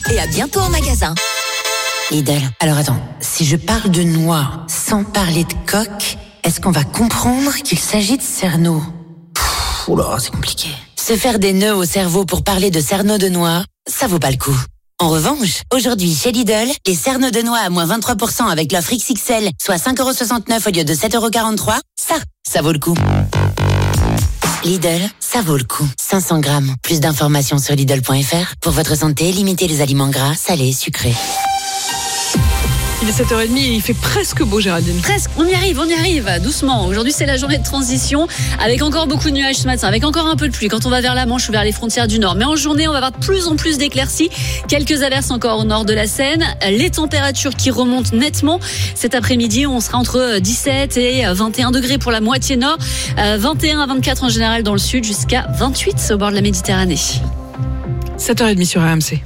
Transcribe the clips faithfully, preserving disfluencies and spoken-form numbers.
et à bientôt en magasin. Lidl. Alors attends, si je parle de noix sans parler de coque, est-ce qu'on va comprendre qu'il s'agit de cerneau? Pff, oula, c'est compliqué. Se faire des nœuds au cerveau pour parler de cerneau de noix, ça vaut pas le coup. En revanche, aujourd'hui chez Lidl, les cerneaux de noix à moins vingt-trois pour cent avec l'offre X X L, soit cinq euros soixante-neuf au lieu de sept euros quarante-trois, ça, ça vaut le coup. Lidl, ça vaut le coup. cinq cents grammes. Plus d'informations sur Lidl point F R. Pour votre santé, limitez les aliments gras, salés, sucrés. Il est sept heures trente et il fait presque beau, Géraldine. Presque, on y arrive, on y arrive, doucement. Aujourd'hui, c'est la journée de transition, avec encore beaucoup de nuages ce matin, avec encore un peu de pluie quand on va vers la Manche ou vers les frontières du Nord. Mais en journée, on va avoir de plus en plus d'éclaircies. Quelques averses encore au nord de la Seine. Les températures qui remontent nettement. Cet après-midi, on sera entre dix-sept et vingt et un degrés pour la moitié nord, vingt et un à vingt-quatre en général dans le sud, jusqu'à vingt-huit au bord de la Méditerranée. sept heures trente sur R M C.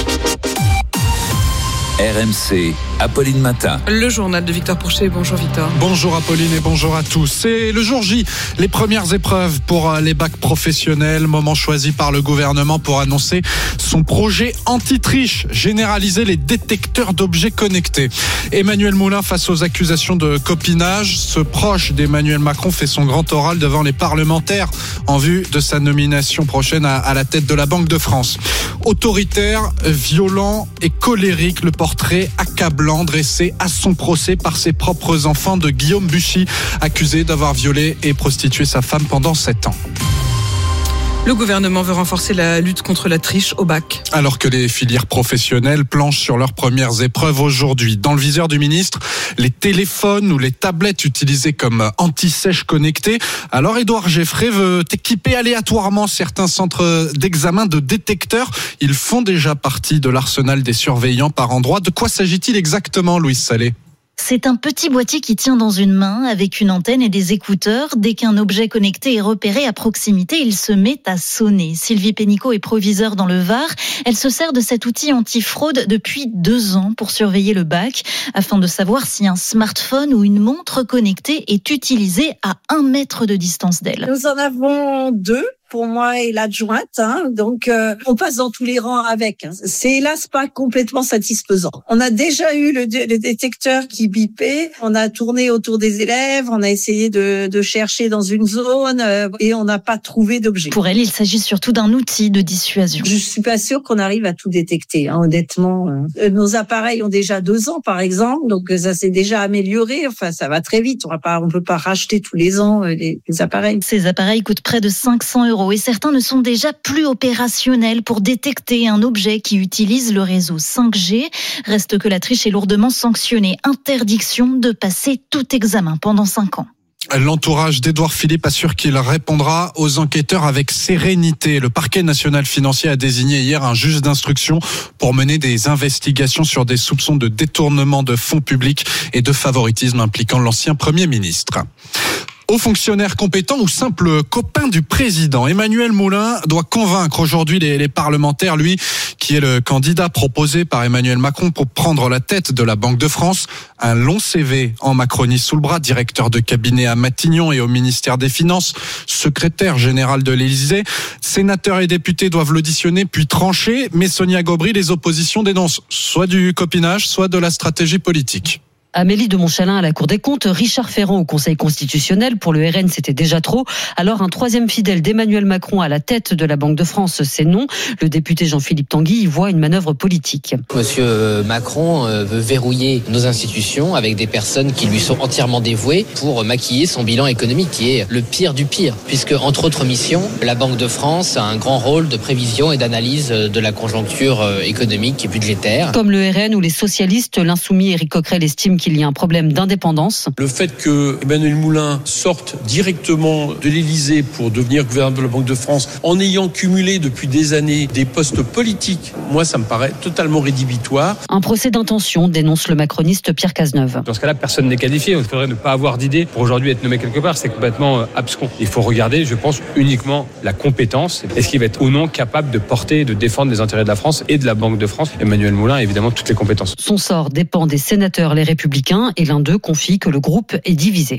R M C, Apolline Matin. Le journal de Victor Pourchet. Bonjour Victor. Bonjour Apolline et bonjour à tous. C'est le jour J, les premières épreuves pour les bacs professionnels, moment choisi par le gouvernement pour annoncer son projet anti-triche, généraliser les détecteurs d'objets connectés. Emmanuel Moulin face aux accusations de copinage, ce proche d'Emmanuel Macron fait son grand oral devant les parlementaires en vue de sa nomination prochaine à, à la tête de la Banque de France. Autoritaire, violent et colérique, le portrait accablant dressé à son procès par ses propres enfants de Guillaume Buchy, accusé d'avoir violé et prostitué sa femme pendant sept ans. Le gouvernement veut renforcer la lutte contre la triche au bac. Alors que les filières professionnelles planchent sur leurs premières épreuves aujourd'hui. Dans le viseur du ministre, les téléphones ou les tablettes utilisées comme anti-sèche connectées. Alors Édouard Geffray veut équiper aléatoirement certains centres d'examen de détecteurs. Ils font déjà partie de l'arsenal des surveillants par endroits. De quoi s'agit-il exactement, Louise Salé ? C'est un petit boîtier qui tient dans une main avec une antenne et des écouteurs. Dès qu'un objet connecté est repéré à proximité, il se met à sonner. Sylvie Pénicaud est proviseure dans le Var. Elle se sert de cet outil anti-fraude depuis deux ans pour surveiller le bac, afin de savoir si un smartphone ou une montre connectée est utilisé à un mètre de distance d'elle. Nous en avons deux. Pour moi et l'adjointe, hein. donc euh, on passe dans tous les rangs avec. Hein. C'est hélas pas complètement satisfaisant. On a déjà eu le, le détecteur qui bipait, on a tourné autour des élèves, on a essayé de, de chercher dans une zone euh, et on n'a pas trouvé d'objet. Pour elle, il s'agit surtout d'un outil de dissuasion. Je suis pas sûre qu'on arrive à tout détecter, hein, honnêtement. Euh, nos appareils ont déjà deux ans, par exemple, donc ça s'est déjà amélioré. Enfin, ça va très vite. On va pas, on peut pas racheter tous les ans euh, les, les appareils. Ces appareils coûtent près de cinq cents euros. Et certains ne sont déjà plus opérationnels pour détecter un objet qui utilise le réseau cinq G. Reste que la triche est lourdement sanctionnée. Interdiction de passer tout examen pendant cinq ans. L'entourage d'Édouard Philippe assure qu'il répondra aux enquêteurs avec sérénité. Le parquet national financier a désigné hier un juge d'instruction pour mener des investigations sur des soupçons de détournement de fonds publics et de favoritisme impliquant l'ancien Premier ministre. Haut fonctionnaire compétent ou simple copain du président, Emmanuel Moulin doit convaincre aujourd'hui les, les parlementaires, lui qui est le candidat proposé par Emmanuel Macron pour prendre la tête de la Banque de France. Un long C V en Macronie sous le bras, directeur de cabinet à Matignon et au ministère des Finances, secrétaire général de l'Élysée. Sénateurs et députés doivent l'auditionner puis trancher, mais Sonia Gobry, les oppositions dénoncent soit du copinage, soit de la stratégie politique. Amélie de Montchalin à la Cour des comptes, Richard Ferrand au Conseil constitutionnel. Pour le R N, c'était déjà trop. Alors un troisième fidèle d'Emmanuel Macron à la tête de la Banque de France, c'est non. Le député Jean-Philippe Tanguy y voit une manœuvre politique. Monsieur Macron veut verrouiller nos institutions avec des personnes qui lui sont entièrement dévouées pour maquiller son bilan économique qui est le pire du pire. Puisque, entre autres missions, la Banque de France a un grand rôle de prévision et d'analyse de la conjoncture économique et budgétaire. Comme le R N ou les socialistes, l'insoumis Éric Coquerel estime qu'il y a un problème d'indépendance. Le fait que Emmanuel Moulin sorte directement de l'Élysée pour devenir gouverneur de la Banque de France en ayant cumulé depuis des années des postes politiques, moi ça me paraît totalement rédhibitoire. Un procès d'intention, dénonce le macroniste Pierre Cazeneuve. Dans ce cas-là, personne n'est qualifié. Il faudrait ne pas avoir d'idée pour aujourd'hui être nommé quelque part. C'est complètement abscon. Il faut regarder, je pense, uniquement la compétence. Est-ce qu'il va être ou non capable de porter et de défendre les intérêts de la France et de la Banque de France? Emmanuel Moulin a évidemment toutes les compétences. Son sort dépend des sénateurs Les Républicains et l'un d'eux confie que le groupe est divisé.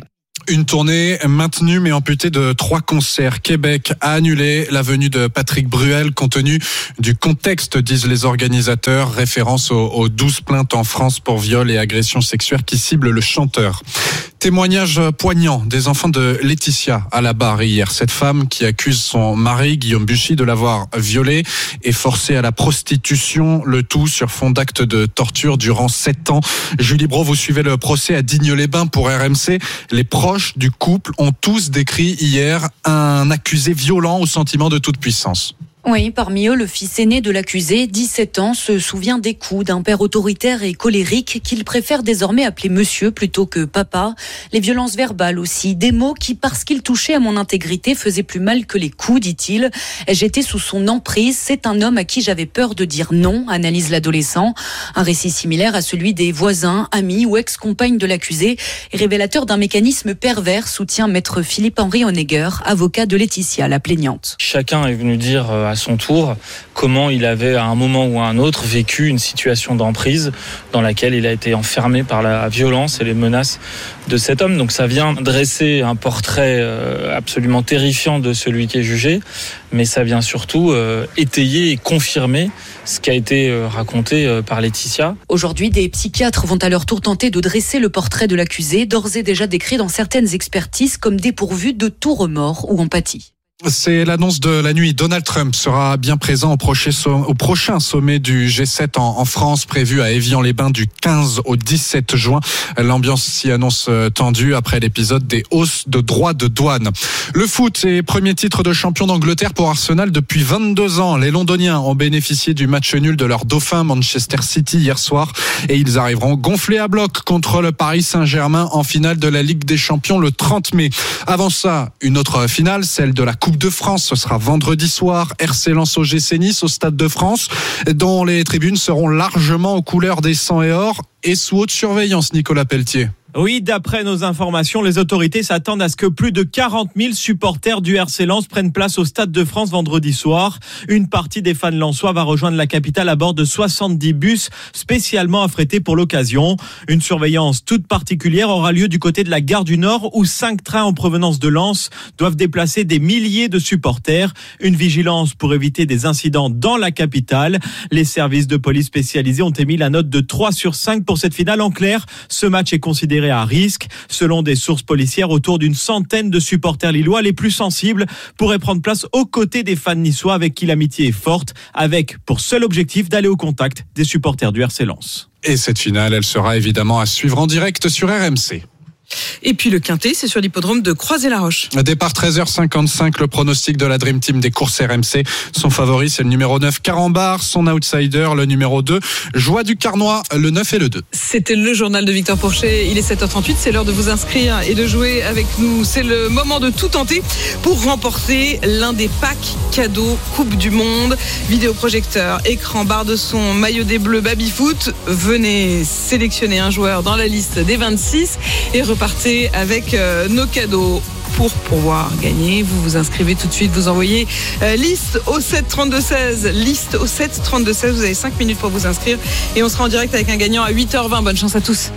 une tournée maintenue mais amputée de trois concerts. Québec a annulé la venue de Patrick Bruel compte tenu du contexte, disent les organisateurs, référence aux, aux douze plaintes en France pour viol et agressions sexuelles qui ciblent le chanteur. Témoignage poignant des enfants de Laetitia à la barre hier. Cette femme qui accuse son mari, Guillaume Buchy, de l'avoir violée et forcée à la prostitution, le tout sur fond d'actes de torture durant sept ans. Julie Brault, vous suivez le procès à Digne-les-Bains pour R M C. Les proches du couple ont tous décrit hier un accusé violent au sentiment de toute puissance. Oui, parmi eux, le fils aîné de l'accusé, dix-sept ans, se souvient des coups d'un père autoritaire et colérique qu'il préfère désormais appeler monsieur plutôt que papa. Les violences verbales aussi, des mots qui, parce qu'ils touchaient à mon intégrité, faisaient plus mal que les coups, dit-il. J'étais sous son emprise, c'est un homme à qui j'avais peur de dire non, analyse l'adolescent. Un récit similaire à celui des voisins, amis ou ex-compagnes de l'accusé, est révélateur d'un mécanisme pervers, soutient maître Philippe-Henri Honegger, avocat de Laetitia, la plaignante. Chacun est venu dire à son tour comment il avait à un moment ou à un autre vécu une situation d'emprise dans laquelle il a été enfermé par la violence et les menaces de cet homme. Donc ça vient dresser un portrait absolument terrifiant de celui qui est jugé, mais ça vient surtout étayer et confirmer ce qui a été raconté par Laetitia. Aujourd'hui, des psychiatres vont à leur tour tenter de dresser le portrait de l'accusé, d'ores et déjà décrit dans certaines expertises comme dépourvu de tout remords ou empathie. C'est l'annonce de la nuit. Donald Trump sera bien présent au prochain sommet du G sept en France, prévu à Évian-les-Bains du quinze au dix-sept juin. L'ambiance s'y annonce tendue après l'épisode des hausses de droits de douane. Le foot est premier titre de champion d'Angleterre pour Arsenal depuis vingt-deux ans. Les Londoniens ont bénéficié du match nul de leur dauphin Manchester City hier soir et ils arriveront gonflés à bloc contre le Paris Saint-Germain en finale de la Ligue des Champions le trente mai. Avant ça, une autre finale, celle de la Coupe de France, ce sera vendredi soir, R C Lens O G C Nice au Stade de France, dont les tribunes seront largement aux couleurs des sang et or et sous haute surveillance, Nicolas Pelletier. Oui, d'après nos informations, les autorités s'attendent à ce que plus de quarante mille supporters du R C Lens prennent place au Stade de France vendredi soir. Une partie des fans lensois va rejoindre la capitale à bord de soixante-dix bus spécialement affrétés pour l'occasion. Une surveillance toute particulière aura lieu du côté de la gare du Nord où cinq trains en provenance de Lens doivent déplacer des milliers de supporters. Une vigilance pour éviter des incidents dans la capitale. Les services de police spécialisés ont émis la note de trois sur cinq pour cette finale. En clair, ce match est considéré à risque. Selon des sources policières, autour d'une centaine de supporters lillois les plus sensibles pourraient prendre place aux côtés des fans niçois avec qui l'amitié est forte, avec pour seul objectif d'aller au contact des supporters du R C Lens. Et cette finale, elle sera évidemment à suivre en direct sur R M C. Et puis le quintet, c'est sur l'hippodrome de Croisé-la-Roche. Départ treize heures cinquante-cinq, le pronostic de la Dream Team des courses R M C. Son favori, c'est le numéro neuf, Carambar. Son outsider, le numéro deux, Joie du Carnois, le neuf et le deux. C'était le journal de Victor Pourchet. Il est sept heures trente-huit. C'est l'heure de vous inscrire et de jouer avec nous. C'est le moment de tout tenter pour remporter l'un des packs cadeaux Coupe du Monde. Vidéoprojecteur, écran, barre de son, maillot des Bleus, baby-foot. Venez sélectionner un joueur dans la liste des vingt-six et repartez avec euh, nos cadeaux. Pour pouvoir gagner, vous vous inscrivez tout de suite, vous envoyez euh, liste au sept trente-deux seize, liste au sept trente-deux seize, vous avez cinq minutes pour vous inscrire et on sera en direct avec un gagnant à huit heures vingt. Bonne chance à tous.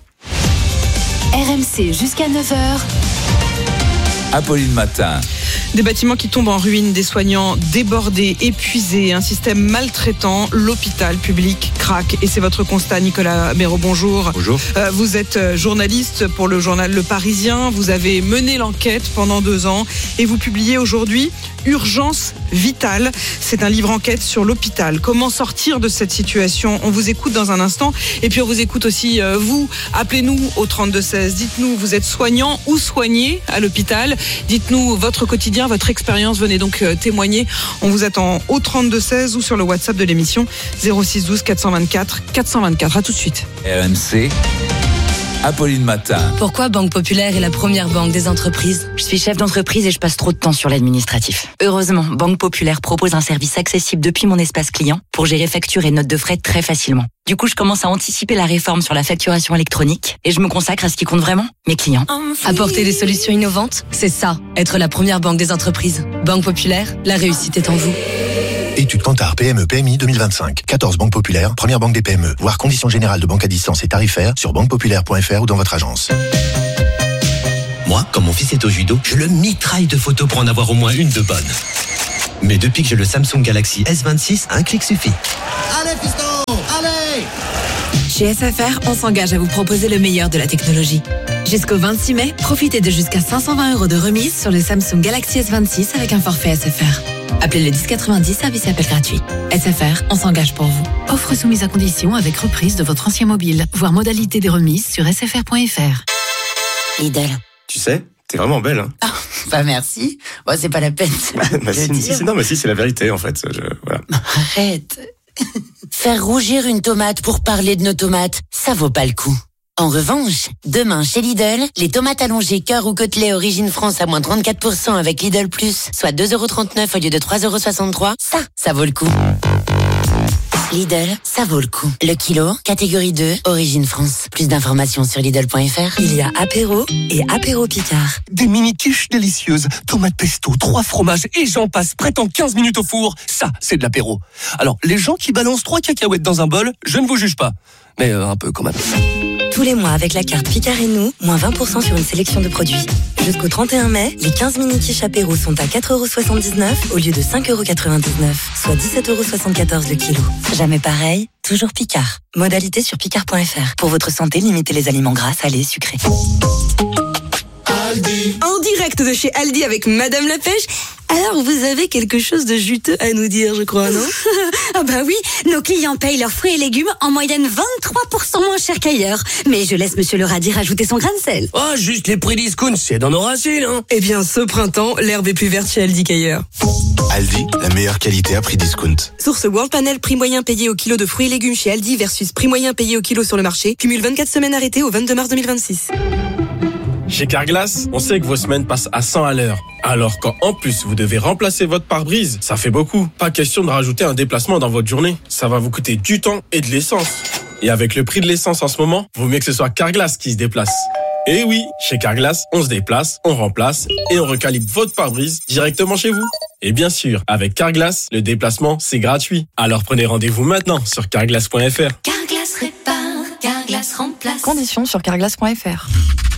R M C jusqu'à neuf heures. Apolline Matin. Des bâtiments qui tombent en ruine, des soignants débordés, épuisés, un système maltraitant, l'hôpital public craque. Et c'est votre constat, Nicolas Béraud, bonjour. Bonjour. Euh, vous êtes journaliste pour le journal Le Parisien, vous avez mené l'enquête pendant deux ans et vous publiez aujourd'hui Urgence vitale. C'est un livre enquête sur l'hôpital. Comment sortir de cette situation? On vous écoute dans un instant et puis on vous écoute aussi euh, vous. Appelez-nous au trente-deux seize. Dites-nous, vous êtes soignant ou soigné à l'hôpital? Dites-nous votre quotidien, votre expérience. Venez donc euh, témoigner. On vous attend au trente-deux seize ou sur le WhatsApp de l'émission zéro six douze quatre cent vingt-quatre quatre cent vingt-quatre. À tout de suite. R M C. Apolline Matin. Pourquoi Banque Populaire est la première banque des entreprises? Je suis chef d'entreprise et je passe trop de temps sur l'administratif. Heureusement, Banque Populaire propose un service accessible depuis mon espace client pour gérer factures et notes de frais très facilement. Du coup, je commence à anticiper la réforme sur la facturation électronique et je me consacre à ce qui compte vraiment, mes clients. Apporter des solutions innovantes, c'est ça, être la première banque des entreprises. Banque Populaire, la réussite est en vous. Étude Kantar P M E P M I deux mille vingt-cinq. quatorze banques populaires, première banque des P M E. Voir conditions générales de banque à distance et tarifaires sur banque populaire point f r ou dans votre agence. Moi, quand mon fils est au judo, je le mitraille de photos pour en avoir au moins une de bonne. Mais depuis que j'ai le Samsung Galaxy S vingt-six, un clic suffit. Allez, fiston, allez! Chez S F R, on s'engage à vous proposer le meilleur de la technologie. Jusqu'au vingt-six mai, profitez de jusqu'à cinq cent vingt euros de remise sur le Samsung Galaxy S vingt-six avec un forfait S F R. Appelez le dix quatre-vingt-dix, service appel gratuit. S F R, on s'engage pour vous. Offre soumise à condition avec reprise de votre ancien mobile. Voir modalité des remises sur s f r point f r. Lidl. Tu sais, t'es vraiment belle, hein. Ah, bah merci. Bon, c'est pas la peine. bah, si, si, si, non, mais si, c'est la vérité, en fait. Je, voilà. Arrête. Faire rougir une tomate pour parler de nos tomates, ça vaut pas le coup. En revanche, demain chez Lidl, les tomates allongées cœur ou côtelets origine France à moins trente-quatre pour cent avec Lidl Plus, soit deux euros trente-neuf au lieu de trois euros soixante-trois, ça, ça vaut le coup. Lidl, ça vaut le coup. Le kilo, catégorie deux, origine France. Plus d'informations sur Lidl point f r. Il y a apéro et apéro Picard. Des mini-quiches délicieuses, tomates pesto, trois fromages et j'en passe, prêt en quinze minutes au four. Ça, c'est de l'apéro. Alors, les gens qui balancent trois cacahuètes dans un bol, je ne vous juge pas. Mais euh, un peu quand même. Tous les mois, avec la carte Picard et nous, moins vingt pour cent sur une sélection de produits. Jusqu'au trente et un mai, les quinze mini-quiches apéro sont à quatre euros soixante-dix-neuf au lieu de cinq euros quatre-vingt-dix-neuf, soit dix-sept euros soixante-quatorze le kilo. Jamais pareil, toujours Picard. Modalité sur picard point f r. Pour votre santé, limitez les aliments gras, salés, sucrés. Aldi. En direct de chez Aldi avec Madame la Pêche. Alors, vous avez quelque chose de juteux à nous dire, je crois, non? Ah bah oui, nos clients payent leurs fruits et légumes en moyenne vingt-trois pour cent moins cher qu'ailleurs. Mais je laisse Monsieur le radis rajouter son grain de sel. Oh, juste les prix discount, c'est dans nos racines, hein. Eh bien, ce printemps, l'herbe est plus verte chez Aldi qu'ailleurs. Aldi, la meilleure qualité à prix discount. Source World Panel, prix moyen payé au kilo de fruits et légumes chez Aldi versus prix moyen payé au kilo sur le marché. Cumule vingt-quatre semaines arrêtées au vingt-deux mars deux mille vingt-six. Chez Carglass, on sait que vos semaines passent à cent à l'heure. Alors quand en plus vous devez remplacer votre pare-brise, ça fait beaucoup. Pas question de rajouter un déplacement dans votre journée. Ça va vous coûter du temps et de l'essence. Et avec le prix de l'essence en ce moment, vaut mieux que ce soit Carglass qui se déplace. Et oui, chez Carglass, on se déplace, on remplace et on recalibre votre pare-brise directement chez vous. Et bien sûr, avec Carglass, le déplacement, c'est gratuit. Alors prenez rendez-vous maintenant sur carglass point f r. Carglass répare, Carglass remplace. Conditions sur carglass point f r.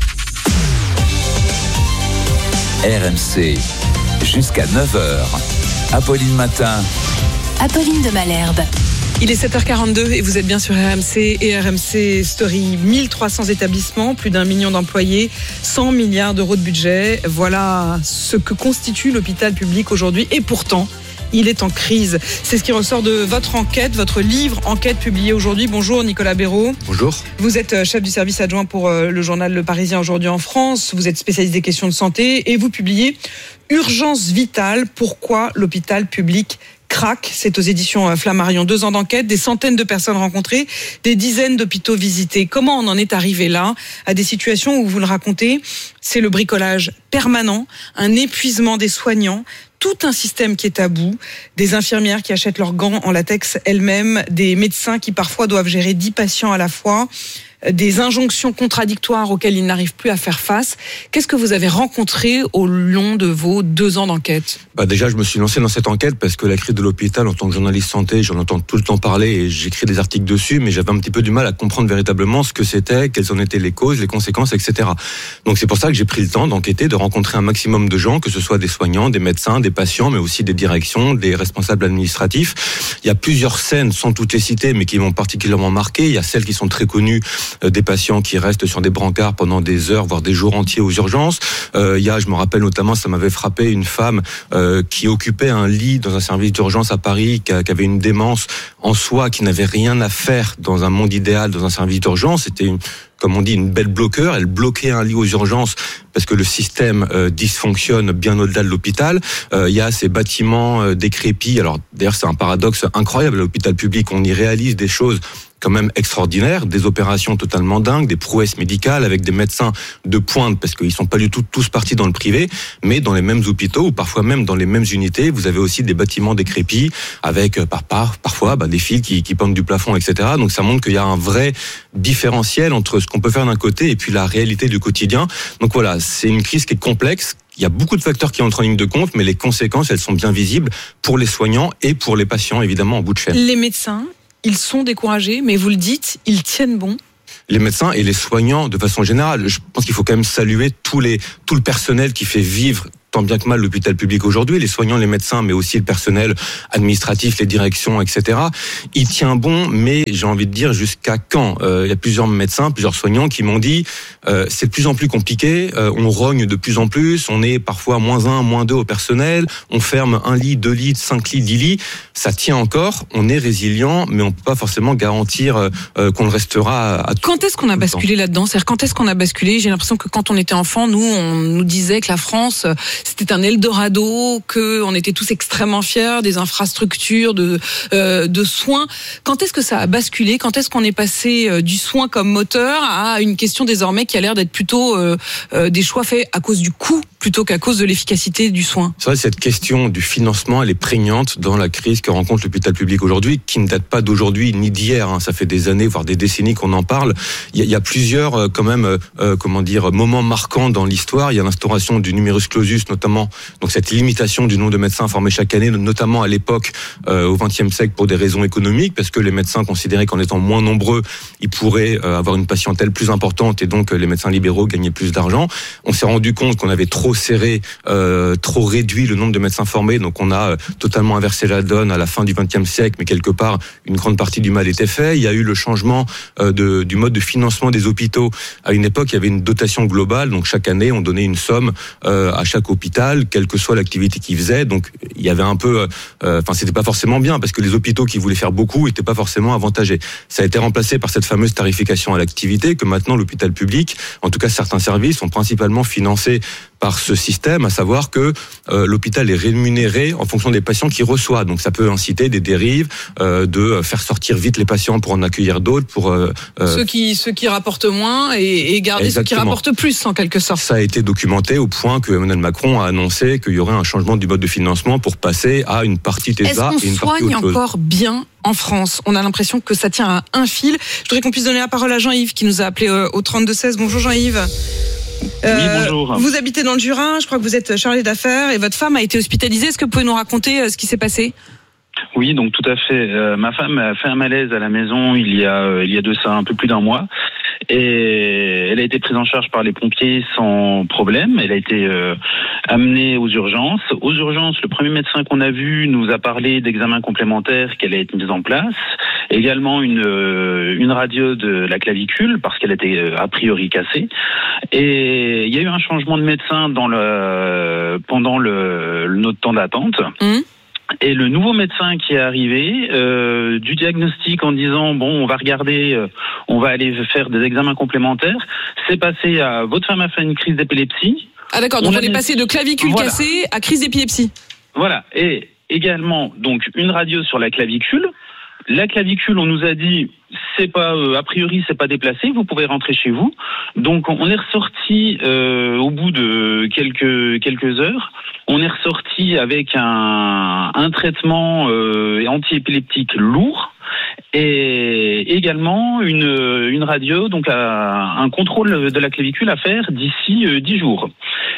R M C, jusqu'à neuf heures. Apolline Matin. Apolline de Malherbe. Il est sept heures quarante-deux et vous êtes bien sur R M C et R M C Story. mille trois cents établissements, plus d'un million d'employés, cent milliards d'euros de budget. Voilà ce que constitue l'hôpital public aujourd'hui. Et pourtant, il est en crise. C'est ce qui ressort de votre enquête, votre livre enquête publié aujourd'hui. Bonjour Nicolas Béraud. Bonjour. Vous êtes chef du service adjoint pour le journal Le Parisien aujourd'hui en France. Vous êtes spécialiste des questions de santé et vous publiez Urgence vitale, pourquoi l'hôpital public craque. C'est aux éditions Flammarion. Deux ans d'enquête, des centaines de personnes rencontrées, des dizaines d'hôpitaux visités. Comment on en est arrivé là, à des situations où vous le racontez, c'est le bricolage permanent, un épuisement des soignants, tout un système qui est à bout, des infirmières qui achètent leurs gants en latex elles-mêmes, des médecins qui parfois doivent gérer dix patients à la fois, des injonctions contradictoires auxquelles ils n'arrivent plus à faire face. Qu'est-ce que vous avez rencontré au long de vos deux ans d'enquête ? Bah déjà, je me suis lancé dans cette enquête parce que la crise de l'hôpital, en tant que journaliste santé, j'en entends tout le temps parler et j'écris des articles dessus, mais j'avais un petit peu du mal à comprendre véritablement ce que c'était, quelles en étaient les causes, les conséquences, et cetera. Donc c'est pour ça que j'ai pris le temps d'enquêter, de rencontrer un maximum de gens, que ce soit des soignants, des médecins, des patients, mais aussi des directions, des responsables administratifs. Il y a plusieurs scènes, sans toutes les citer, mais qui m'ont particulièrement marqué. Il y a celles qui sont très connues, euh, des patients qui restent sur des brancards pendant des heures, voire des jours entiers aux urgences. Euh, il y a, je me rappelle notamment, ça m'avait frappé, une femme euh, qui occupait un lit dans un service d'urgence à Paris, qui, a, qui avait une démence en soi, qui n'avait rien à faire dans un monde idéal, dans un service d'urgence. C'était une, comme on dit, une belle bloqueur. Elle bloquait un lit aux urgences parce que le système euh, dysfonctionne bien au-delà de l'hôpital. Euh, il y a ces bâtiments euh, décrépits. Alors d'ailleurs, c'est un paradoxe incroyable. À l'hôpital public, on y réalise des choses quand même extraordinaires, des opérations totalement dingues, des prouesses médicales avec des médecins de pointe, parce qu'ils sont pas du tout tous partis dans le privé, mais dans les mêmes hôpitaux ou parfois même dans les mêmes unités, vous avez aussi des bâtiments décrépits avec par, par, parfois bah, des fils qui, qui pendent du plafond, et cetera. Donc ça montre qu'il y a un vrai différentiel entre ce qu'on peut faire d'un côté et puis la réalité du quotidien. Donc voilà, c'est une crise qui est complexe. Il y a beaucoup de facteurs qui entrent en ligne de compte, mais les conséquences, elles sont bien visibles pour les soignants et pour les patients, évidemment, en bout de chaîne. Les médecins, ils sont découragés, mais vous le dites, ils tiennent bon. Les médecins et les soignants de façon générale. Je pense qu'il faut quand même saluer tous les, tout le personnel qui fait vivre tant bien que mal l'hôpital public aujourd'hui, les soignants, les médecins, mais aussi le personnel administratif, les directions, et cetera. Il tient bon, mais j'ai envie de dire jusqu'à quand euh, Il y a plusieurs médecins, plusieurs soignants qui m'ont dit euh, c'est de plus en plus compliqué, euh, on rogne de plus en plus, on est parfois moins un, moins deux au personnel, on ferme un lit, deux lits, cinq lits, dix lits, ça tient encore, on est résilient, mais on peut pas forcément garantir euh, qu'on le restera à, à tout. Quand est-ce qu'on a basculé là-dedans ? C'est-à-dire quand est-ce qu'on a basculé ? J'ai l'impression que quand on était enfant, nous, on nous disait que la France c'était un Eldorado, que on était tous extrêmement fiers des infrastructures de euh, de soins. Quand est-ce que ça a basculé ? Quand est-ce qu'on est passé euh, du soin comme moteur à une question désormais qui a l'air d'être plutôt euh, euh, des choix faits à cause du coût plutôt qu'à cause de l'efficacité du soin ? C'est vrai, cette question du financement, elle est prégnante dans la crise que rencontre l'hôpital public aujourd'hui, qui ne date pas d'aujourd'hui ni d'hier. Hein. Ça fait des années, voire des décennies qu'on en parle. Il y a, il y a plusieurs, euh, quand même, euh, comment dire, moments marquants dans l'histoire. Il y a l'instauration du numerus clausus, notamment, donc cette limitation du nombre de médecins formés chaque année, notamment à l'époque, euh, au vingtième siècle, pour des raisons économiques, parce que les médecins considéraient qu'en étant moins nombreux, ils pourraient euh, avoir une patientèle plus importante et donc euh, les médecins libéraux gagnaient plus d'argent. On s'est rendu compte qu'on avait trop serré, euh, trop réduit le nombre de médecins formés, donc on a euh, totalement inversé la donne à la fin du vingtième siècle, mais quelque part, une grande partie du mal était fait. Il y a eu le changement euh, de, du mode de financement des hôpitaux. À une époque, il y avait une dotation globale, donc chaque année, on donnait une somme euh, à chaque hôpital, quelle que soit l'activité qu'ils faisaient. Donc il y avait un peu, enfin euh, c'était pas forcément bien parce que les hôpitaux qui voulaient faire beaucoup étaient pas forcément avantagés. Ça a été remplacé par cette fameuse tarification à l'activité que maintenant l'hôpital public, en tout cas certains services, sont principalement financés par ce système, à savoir que euh, l'hôpital est rémunéré en fonction des patients qu'il reçoit. Donc ça peut inciter des dérives, euh, de faire sortir vite les patients pour en accueillir d'autres, pour euh, ceux qui ceux qui rapportent moins et, et garder exactement. Ceux qui rapportent plus en quelque sorte. Ça a été documenté au point que Emmanuel Macron a annoncé qu'il y aurait un changement du mode de financement pour passer à une partie T E S A et une partie autre chose. Est-ce qu'on soigne encore bien en France ? On a l'impression que ça tient à un fil. Je voudrais qu'on puisse donner la parole à Jean-Yves qui nous a appelé au trente-deux seize. Bonjour Jean-Yves. Euh, oui, bonjour. Vous habitez dans le Jura, je crois que vous êtes chargé d'affaires et votre femme a été hospitalisée. Est-ce que vous pouvez nous raconter euh, ce qui s'est passé ? Oui, donc tout à fait. Euh, ma femme a fait un malaise à la maison il y a euh, il y a de ça un peu plus d'un mois et elle a été prise en charge par les pompiers sans problème. Elle a été euh, amenée aux urgences. Aux urgences, le premier médecin qu'on a vu nous a parlé d'examens complémentaires qui allaient être mis en place. Également une euh, une radio de la clavicule parce qu'elle était euh, a priori cassée. Et il y a eu un changement de médecin dans le pendant le, le notre temps d'attente. Mmh. Et le nouveau médecin qui est arrivé, euh, du diagnostic en disant bon, on va regarder, euh, on va aller faire des examens complémentaires, c'est passé à votre femme a fait une crise d'épilepsie. Ah d'accord, donc on, on est passé de clavicule voilà. cassée à crise d'épilepsie. Voilà, et également donc une radio sur la clavicule. La clavicule, on nous a dit, c'est pas euh, a priori, c'est pas déplacé, vous pouvez rentrer chez vous. Donc on est ressorti euh, au bout de quelques quelques heures. On est ressorti avec un, un traitement euh, anti-épileptique lourd et également une une radio, donc à, un contrôle de la clavicule à faire d'ici euh, dix jours.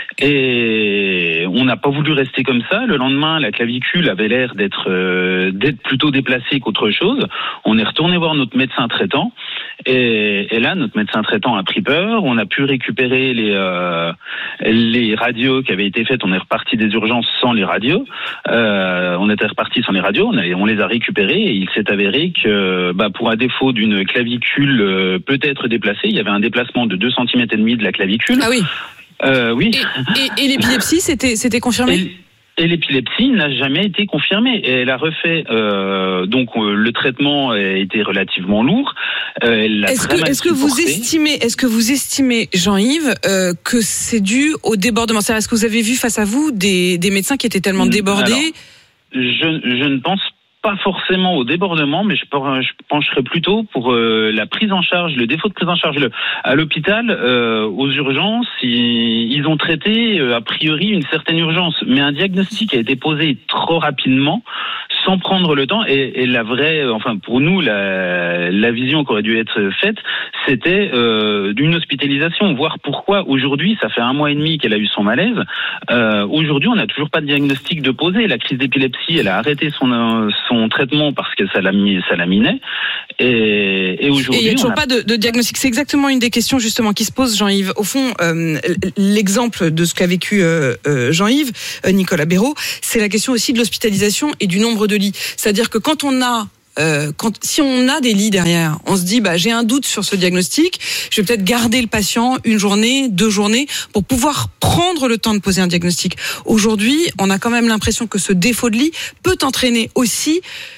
Et on n'a pas voulu rester comme ça. Le lendemain, la clavicule avait l'air d'être euh, d'être plutôt déplacée qu'autre chose. On est retourné voir notre médecin traitant. Et, et là, notre médecin traitant a pris peur. On a pu récupérer les euh, les radios qui avaient été faites. On est reparti des urgences sans les radios. Euh, on était reparti sans les radios. On, a, on les a récupérées et il s'est avéré que, bah, pour un défaut d'une clavicule euh, peut-être déplacée, il y avait un déplacement de deux centimètres et demi de la clavicule. Ah oui. Euh, oui. Et, et, et l'épilepsie, c'était c'était confirmé ? Et, Et l'épilepsie n'a jamais été confirmée. Et elle a refait, euh, donc euh, le traitement a été relativement lourd. Euh, elle l'a est-ce très que, mal est-ce que vous estimez, est-ce que vous estimez, Jean-Yves, euh, que c'est dû au débordement ? C'est-à-dire, est-ce que vous avez vu face à vous des, des médecins qui étaient tellement débordés ? Alors, je, je ne pense pas. Pas forcément au débordement, mais je, je pencherais plutôt pour euh, la prise en charge, le défaut de prise en charge. Le, à l'hôpital, euh, aux urgences, ils, ils ont traité euh, a priori une certaine urgence, mais un diagnostic a été posé trop rapidement, sans prendre le temps. Et, et la vraie, enfin pour nous, la, la vision qui aurait dû être faite, c'était euh, d'une hospitalisation. Voir pourquoi aujourd'hui, ça fait un mois et demi qu'elle a eu son malaise. Euh, aujourd'hui, on n'a toujours pas de diagnostic de posé. La crise d'épilepsie, elle a arrêté son, son son traitement parce que ça, lami- ça laminait. Et, et aujourd'hui, et il n'y a toujours a... pas de, de diagnostic. C'est exactement une des questions justement qui se pose, Jean-Yves. Au fond, euh, l'exemple de ce qu'a vécu euh, euh, Jean-Yves, euh, Nicolas Béraud, c'est la question aussi de l'hospitalisation et du nombre de lits. C'est-à-dire que quand on a Euh, quand, si on a des lits derrière, on se dit bah j'ai un doute sur ce diagnostic, je vais peut-être garder le patient une journée, deux journées pour pouvoir prendre le temps de poser un diagnostic. Aujourd'hui, on a quand même l'impression que ce défaut de lit peut entraîner aussi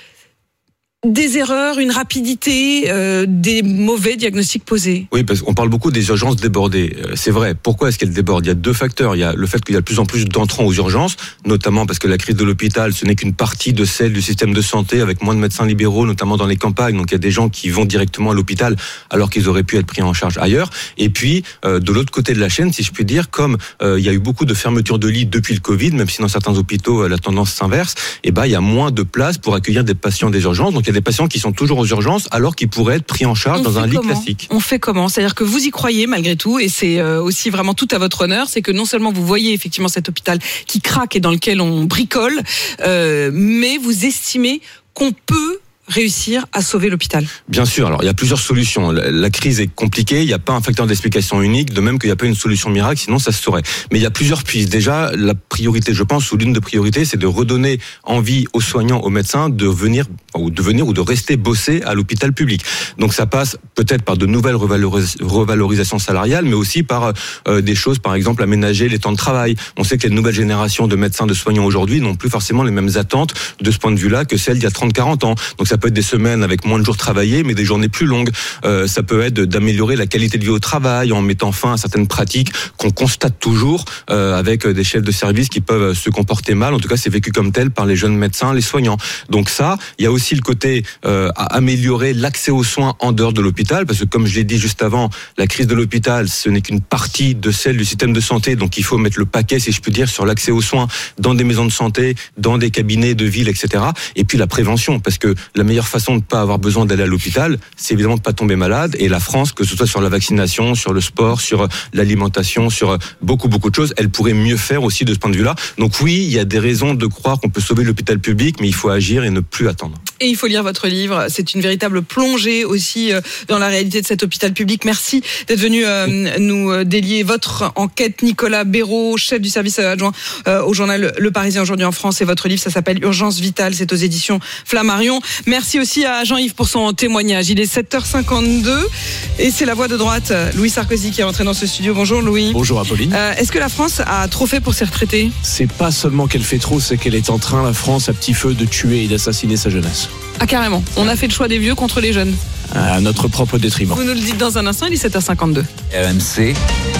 des erreurs, une rapidité, euh, des mauvais diagnostics posés. Oui, parce qu'on parle beaucoup des urgences débordées. C'est vrai. Pourquoi est-ce qu'elles débordent ? Il y a deux facteurs. Il y a le fait qu'il y a de plus en plus d'entrants aux urgences, notamment parce que la crise de l'hôpital, ce n'est qu'une partie de celle du système de santé, avec moins de médecins libéraux, notamment dans les campagnes. Donc il y a des gens qui vont directement à l'hôpital alors qu'ils auraient pu être pris en charge ailleurs. Et puis, euh, de l'autre côté de la chaîne, si je puis dire, comme euh, il y a eu beaucoup de fermetures de lits depuis le Covid, même si dans certains hôpitaux euh, la tendance s'inverse, et ben il y a moins de place pour accueillir des patients des urgences. Donc il y a des patients qui sont toujours aux urgences alors qu'ils pourraient être pris en charge on dans un lit comment classique. On fait comment ? C'est-à-dire que vous y croyez malgré tout, et c'est aussi vraiment tout à votre honneur, c'est que non seulement vous voyez effectivement cet hôpital qui craque et dans lequel on bricole, euh, mais vous estimez qu'on peut réussir à sauver l'hôpital. Bien sûr, alors il y a plusieurs solutions. La, la crise est compliquée, il n'y a pas un facteur d'explication unique, de même qu'il n'y a pas une solution miracle, sinon ça se saurait. Mais il y a plusieurs pistes. Déjà, la priorité, je pense, ou l'une des priorités, c'est de redonner envie aux soignants, aux médecins de venir ou de venir ou de rester bosser à l'hôpital public. Donc ça passe peut-être par de nouvelles revaloris- revalorisations salariales, mais aussi par euh, des choses, par exemple, aménager les temps de travail. On sait que les nouvelles générations de médecins, de soignants aujourd'hui n'ont plus forcément les mêmes attentes de ce point de vue-là que celles d'il y a trente quarante ans. Donc ça peut être des semaines avec moins de jours travaillés, mais des journées plus longues. Euh, ça peut être d'améliorer la qualité de vie au travail en mettant fin à certaines pratiques qu'on constate toujours euh, avec des chefs de service qui peuvent se comporter mal. En tout cas, c'est vécu comme tel par les jeunes médecins, les soignants. Donc ça, il y a aussi le côté euh, à améliorer l'accès aux soins en dehors de l'hôpital, parce que comme je l'ai dit juste avant, la crise de l'hôpital, ce n'est qu'une partie de celle du système de santé. Donc il faut mettre le paquet, si je puis dire, sur l'accès aux soins dans des maisons de santé, dans des cabinets de ville, et cetera. Et puis la prévention, parce que la meilleure façon de ne pas avoir besoin d'aller à l'hôpital, c'est évidemment de ne pas tomber malade. Et la France, que ce soit sur la vaccination, sur le sport, sur l'alimentation, sur beaucoup, beaucoup de choses, elle pourrait mieux faire aussi de ce point de vue-là. Donc oui, il y a des raisons de croire qu'on peut sauver l'hôpital public, mais il faut agir et ne plus attendre. Et il faut lire votre livre. C'est une véritable plongée aussi dans la réalité de cet hôpital public. Merci d'être venu euh, nous délier votre enquête. Nicolas Béraud, chef du service adjoint euh, au journal Le Parisien aujourd'hui en France. Et votre livre, ça s'appelle Urgence vitale. C'est aux éditions Flammarion. Merci aussi à Jean-Yves pour son témoignage. Il est sept heures cinquante-deux et c'est la voix de droite, Louis Sarkozy, qui est rentré dans ce studio. Bonjour Louis. Bonjour Apolline. Euh, est-ce que la France a trop fait pour ses retraités ? C'est pas seulement qu'elle fait trop, c'est qu'elle est en train, la France, à petit feu, de tuer et d'assassiner sa jeunesse. Ah carrément, on a fait le choix des vieux contre les jeunes. À notre propre détriment. Vous nous le dites dans un instant, il est sept heures cinquante-deux. R M C,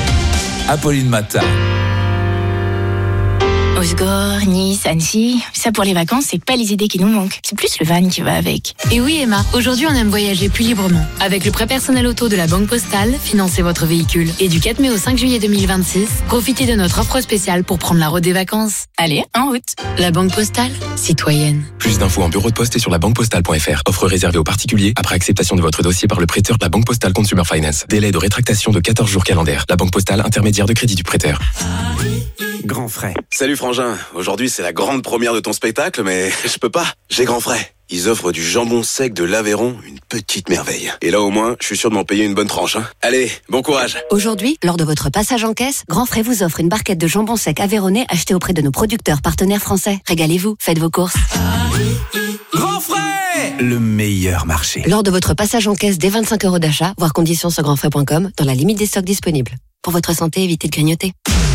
Apolline Matin. Osgore, Nice, Annecy, ça pour les vacances, c'est pas les idées qui nous manquent. C'est plus le van qui va avec. Et oui Emma, aujourd'hui on aime voyager plus librement. Avec le prêt personnel auto de la Banque Postale, financez votre véhicule. Et du quatre mai au cinq juillet deux mille vingt-six, profitez de notre offre spéciale pour prendre la route des vacances. Allez, en route. La Banque Postale, citoyenne. Plus d'infos en bureau de poste et sur la banque postale point f r. Offre réservée aux particuliers après acceptation de votre dossier par le prêteur de la Banque Postale Consumer Finance. Délai de rétractation de quatorze jours calendaires. La Banque Postale, intermédiaire de crédit du prêteur. Grand frais. Salut Frangin, aujourd'hui c'est la grande première de ton spectacle, mais je peux pas, j'ai Grand frais. Ils offrent du jambon sec de l'Aveyron, une petite merveille. Et là au moins, je suis sûr de m'en payer une bonne tranche. Hein. Allez, bon courage. Aujourd'hui, lors de votre passage en caisse, Grand Frais vous offre une barquette de jambon sec aveyronnais achetée auprès de nos producteurs partenaires français. Régalez-vous, faites vos courses. Grand frais, le meilleur marché. Lors de votre passage en caisse dès vingt-cinq euros d'achat, voir conditions sur grand frais point com, dans la limite des stocks disponibles. Pour votre santé, évitez de grignoter.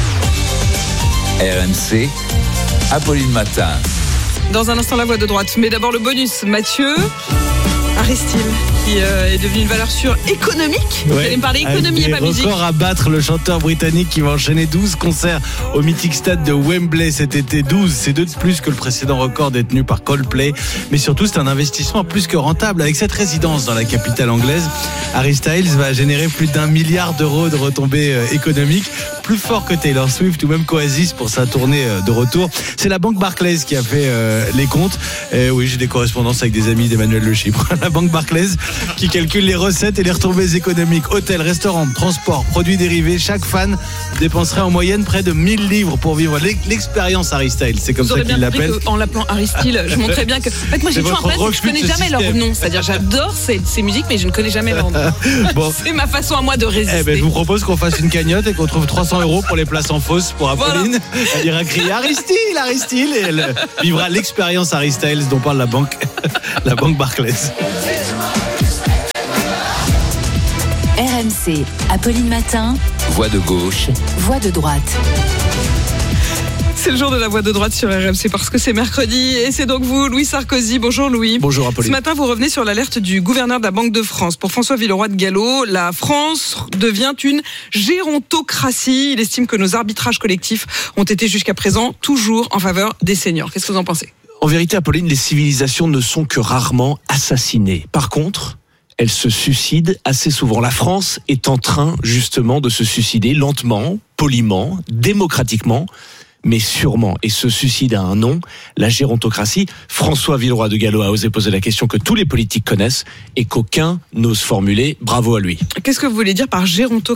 R M C, Apolline Matin. Dans un instant, la voix de droite. Mais d'abord, le bonus. Mathieu Aristide, qui euh, est devenu une valeur sûre économique. Ouais, vous allez me parler économie et pas musique. Record à battre, le chanteur britannique qui va enchaîner douze concerts au mythique stade de Wembley cet été. douze, c'est deux de plus que le précédent record détenu par Coldplay. Mais surtout, c'est un investissement plus que rentable. Avec cette résidence dans la capitale anglaise, Harry Styles va générer plus d'un milliard d'euros de retombées euh, économiques. Plus fort que Taylor Swift ou même Oasis pour sa tournée euh, de retour. C'est la banque Barclays qui a fait euh, les comptes. Et oui, j'ai des correspondances avec des amis d'Emmanuel Le Chypre. la banque Barclays qui calcule les recettes et les retombées économiques. Hôtel, restaurant, transport, produits dérivés. Chaque fan dépenserait en moyenne près de mille livres pour vivre l'expérience Harry Styles. C'est comme Vous ça qu'il l'appelle. En l'appelant Harry Styles, je montrais bien que. En fait, moi j'ai toujours un problème, c'est que je connais jamais leur nom. C'est-à-dire, j'adore ces, ces musiques, mais je ne connais jamais leur nom. Bon. C'est ma façon à moi de résister. Eh ben, je vous propose qu'on fasse une cagnotte et qu'on trouve trois cents euros pour les places en fosse pour Apolline. Voilà. Elle ira crier Harry Styles, Harry Styles, et elle vivra l'expérience Harry Styles dont parle la banque, la banque Barclays. R M C, Apolline Matin. Voix de gauche. Voix de droite. C'est le jour de la voix de droite sur R M C parce que c'est mercredi et c'est donc vous, Louis Sarkozy. Bonjour Louis. Bonjour Apolline. Ce matin, vous revenez sur l'alerte du gouverneur de la Banque de France. Pour François Villeroy de Galhau, la France devient une gérontocratie. Il estime que nos arbitrages collectifs ont été jusqu'à présent toujours en faveur des seniors. Qu'est-ce que vous en pensez ? En vérité, Apolline, les civilisations ne sont que rarement assassinées. Par contre, elles se suicident assez souvent. La France est en train justement de se suicider lentement, poliment, démocratiquement, mais sûrement. Et ce suicide a un nom, la gérontocratie. François Villeroy de Galhau a osé poser la question que tous les politiques connaissent et qu'aucun n'ose formuler. Bravo à lui. Qu'est-ce que vous voulez dire par gérontocratie ?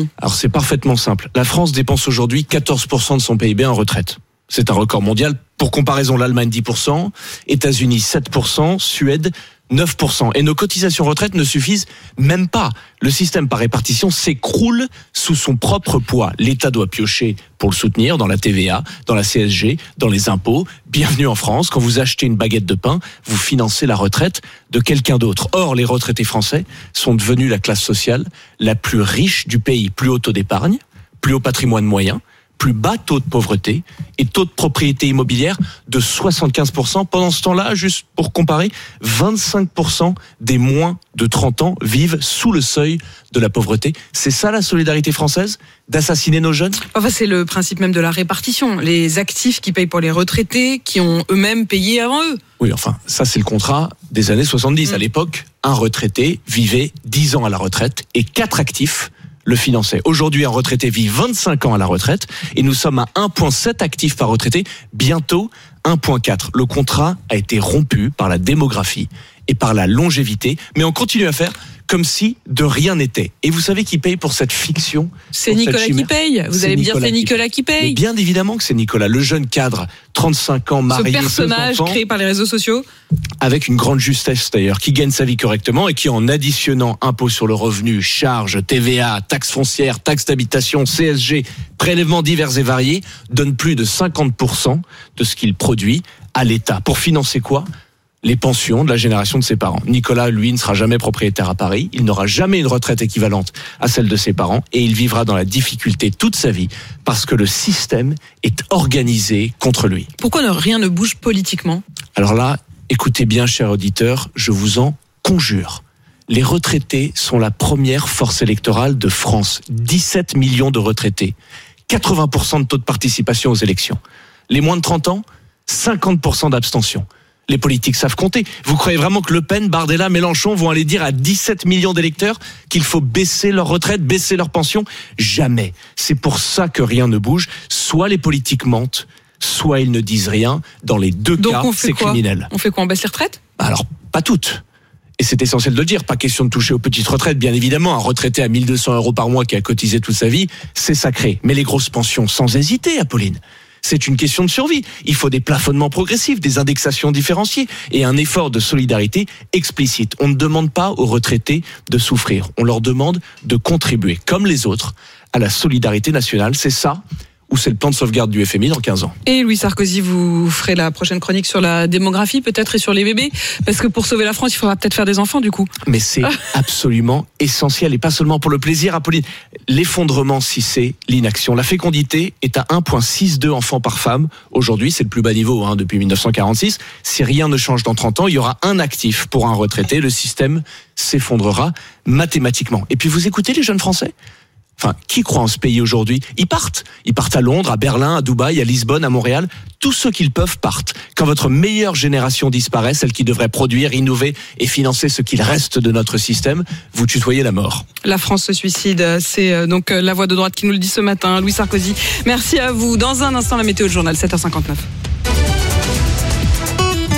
Alors c'est parfaitement simple. La France dépense aujourd'hui quatorze pour cent de son P I B en retraite. C'est un record mondial. Pour comparaison, l'Allemagne dix pour cent, États-Unis sept pour cent, Suède neuf pour cent. Et nos cotisations retraite ne suffisent même pas. Le système par répartition s'écroule sous son propre poids. L'État doit piocher pour le soutenir dans la T V A, dans la C S G, dans les impôts. Bienvenue en France. Quand vous achetez une baguette de pain, vous financez la retraite de quelqu'un d'autre. Or, les retraités français sont devenus la classe sociale la plus riche du pays. Plus haut taux d'épargne, plus haut patrimoine moyen, plus bas taux de pauvreté et taux de propriété immobilière de soixante-quinze pour cent. Pendant ce temps-là, juste pour comparer, vingt-cinq pour cent des moins de trente ans vivent sous le seuil de la pauvreté. C'est ça la solidarité française ? D'assassiner nos jeunes ? Enfin, c'est le principe même de la répartition. Les actifs qui payent pour les retraités, qui ont eux-mêmes payé avant eux. Oui, enfin, ça c'est le contrat des années soixante-dix. Mmh. À l'époque, un retraité vivait dix ans à la retraite et quatre actifs le finançait. Aujourd'hui, un retraité vit vingt-cinq ans à la retraite et nous sommes à un virgule sept actifs par retraité, bientôt un virgule quatre. Le contrat a été rompu par la démographie et par la longévité, mais on continue à faire comme si de rien n'était. Et vous savez qui paye pour cette fiction ? C'est Nicolas qui paye. Vous allez me dire c'est Nicolas qui paye. Mais bien évidemment que c'est Nicolas, le jeune cadre, trente-cinq ans, marié, ce personnage enfants, créé par les réseaux sociaux. Avec une grande justesse d'ailleurs, qui gagne sa vie correctement et qui en additionnant impôts sur le revenu, charges, T V A, taxes foncières, taxes d'habitation, C S G, prélèvements divers et variés, donne plus de cinquante pour cent de ce qu'il produit à l'État. Pour financer quoi ? Les pensions de la génération de ses parents. Nicolas, lui, ne sera jamais propriétaire à Paris. Il n'aura jamais une retraite équivalente à celle de ses parents et il vivra dans la difficulté toute sa vie parce que le système est organisé contre lui. Pourquoi ne, rien ne bouge politiquement ? Alors là, écoutez bien, chers auditeurs, je vous en conjure. Les retraités sont la première force électorale de France. dix-sept millions de retraités. quatre-vingts pour cent de taux de participation aux élections. Les moins de trente ans, cinquante pour cent d'abstention. Les politiques savent compter. Vous croyez vraiment que Le Pen, Bardella, Mélenchon vont aller dire à dix-sept millions d'électeurs qu'il faut baisser leur retraite, baisser leur pension ? Jamais. C'est pour ça que rien ne bouge. Soit les politiques mentent, soit ils ne disent rien. Dans les deux Donc cas, c'est quoi criminel. On fait quoi ? On baisse les retraites ? Alors, pas toutes. Et c'est essentiel de le dire. Pas question de toucher aux petites retraites, bien évidemment. Un retraité à mille deux cents euros par mois qui a cotisé toute sa vie, c'est sacré. Mais les grosses pensions, sans hésiter, Apolline. C'est une question de survie. Il faut des plafonnements progressifs, des indexations différenciées et un effort de solidarité explicite. On ne demande pas aux retraités de souffrir. On leur demande de contribuer, comme les autres, à la solidarité nationale. C'est ça ou c'est le plan de sauvegarde du F M I dans quinze ans. Et Louis Sarkozy, vous ferez la prochaine chronique sur la démographie peut-être et sur les bébés, parce que pour sauver la France, il faudra peut-être faire des enfants du coup. Mais c'est absolument essentiel et pas seulement pour le plaisir, Apolline. L'effondrement, si c'est l'inaction. La fécondité est à un virgule soixante-deux enfants par femme. Aujourd'hui, c'est le plus bas niveau hein, depuis dix-neuf cent quarante-six. Si rien ne change dans trente ans, il y aura un actif pour un retraité. Le système s'effondrera mathématiquement. Et puis vous écoutez les jeunes Français ? Enfin, qui croit en ce pays aujourd'hui ? Ils partent. Ils partent à Londres, à Berlin, à Dubaï, à Lisbonne, à Montréal. Tous ceux qu'ils peuvent partent. Quand votre meilleure génération disparaît, celle qui devrait produire, innover et financer ce qu'il reste de notre système, vous tutoyez la mort. La France se suicide. C'est donc la voix de droite qui nous le dit ce matin. Louis Sarkozy, merci à vous. Dans un instant, la météo de journal, sept heures cinquante-neuf.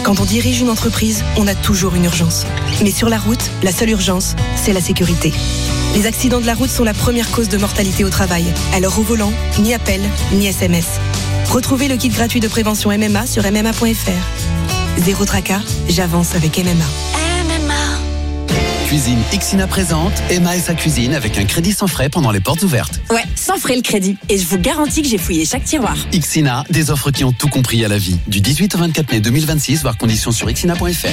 Quand on dirige une entreprise, on a toujours une urgence. Mais sur la route, la seule urgence, c'est la sécurité. Les accidents de la route sont la première cause de mortalité au travail. Alors au volant, ni appel, ni S M S. Retrouvez le kit gratuit de prévention M M A sur m m a point f r. Zéro tracas, j'avance avec M M A. M M A. Cuisine Ixina présente Emma et sa cuisine avec un crédit sans frais pendant les portes ouvertes. Ouais, sans frais le crédit. Et je vous garantis que j'ai fouillé chaque tiroir. Ixina, des offres qui ont tout compris à la vie. Du dix-huit au vingt-quatre mai deux mille vingt-six, voir conditions sur ixina point f r.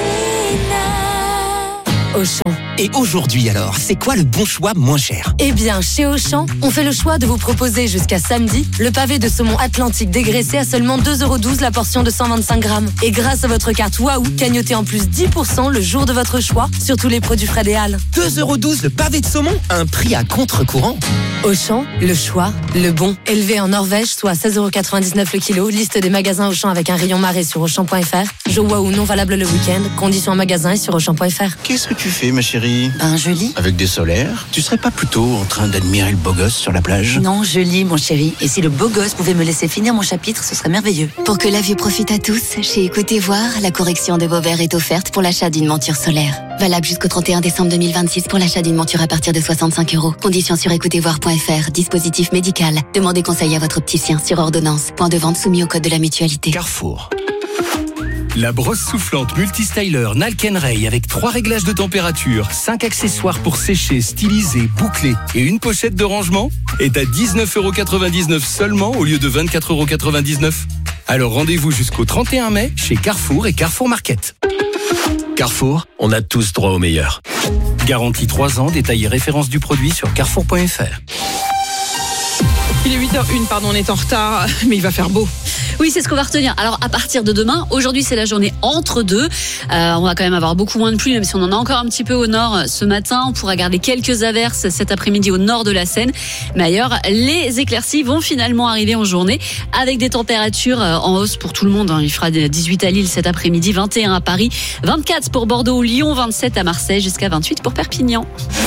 Auchan. Et aujourd'hui alors, c'est quoi le bon choix moins cher ? Eh bien, chez Auchan, on fait le choix de vous proposer jusqu'à samedi le pavé de saumon atlantique dégraissé à seulement deux euros douze la portion de cent vingt-cinq grammes. Et grâce à votre carte Waouh, cagnotez en plus dix pour cent le jour de votre choix sur tous les produits Fred et Halles. deux euros douze le pavé de saumon, un prix à contre-courant. Auchan, le choix, le bon. Élevé en Norvège, soit seize euros quatre-vingt-dix-neuf le kilo. Liste des magasins Auchan avec un rayon marée sur auchan point f r. Jour Waouh non valable le week-end. Conditions en magasin et sur auchan point f r. Qu'est-ce que tu fais, ma chérie ? Ben, je lis. Avec des solaires ? Tu serais pas plutôt en train d'admirer le beau gosse sur la plage ? Non, je lis, mon chéri. Et si le beau gosse pouvait me laisser finir mon chapitre, ce serait merveilleux. Pour que la vue profite à tous, chez Écoutez Voir, la correction de vos verres est offerte pour l'achat d'une monture solaire. Valable jusqu'au trente et un décembre deux mille vingt-six pour l'achat d'une monture à partir de soixante-cinq euros. Conditions sur écoutez voir point f r. Dispositif médical. Demandez conseil à votre opticien sur ordonnance. Point de vente soumis au code de la mutualité. Carrefour. La brosse soufflante multistyler Nalken-Ray avec trois réglages de température, cinq accessoires pour sécher, styliser, boucler et une pochette de rangement est à dix-neuf euros quatre-vingt-dix-neuf seulement au lieu de vingt-quatre euros quatre-vingt-dix-neuf. Alors rendez-vous jusqu'au trente et un mai chez Carrefour et Carrefour Market. Carrefour, on a tous droit au meilleur. Garantie trois ans, détail et référence du produit sur carrefour point f r. Il est huit heures une, pardon, on est en retard, mais il va faire beau. Oui, c'est ce qu'on va retenir. Alors, à partir de demain, aujourd'hui, c'est la journée entre deux. Euh, on va quand même avoir beaucoup moins de pluie, même si on en a encore un petit peu au nord ce matin. On pourra garder quelques averses cet après-midi au nord de la Seine. Mais ailleurs, les éclaircies vont finalement arriver en journée avec des températures en hausse pour tout le monde. Il fera dix-huit à Lille cet après-midi, vingt et un à Paris, vingt-quatre pour Bordeaux ou Lyon, vingt-sept à Marseille, jusqu'à vingt-huit pour Perpignan.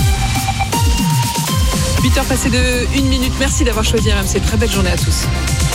huit heures passées de une minute. Merci d'avoir choisi R M C. Très belle journée à tous.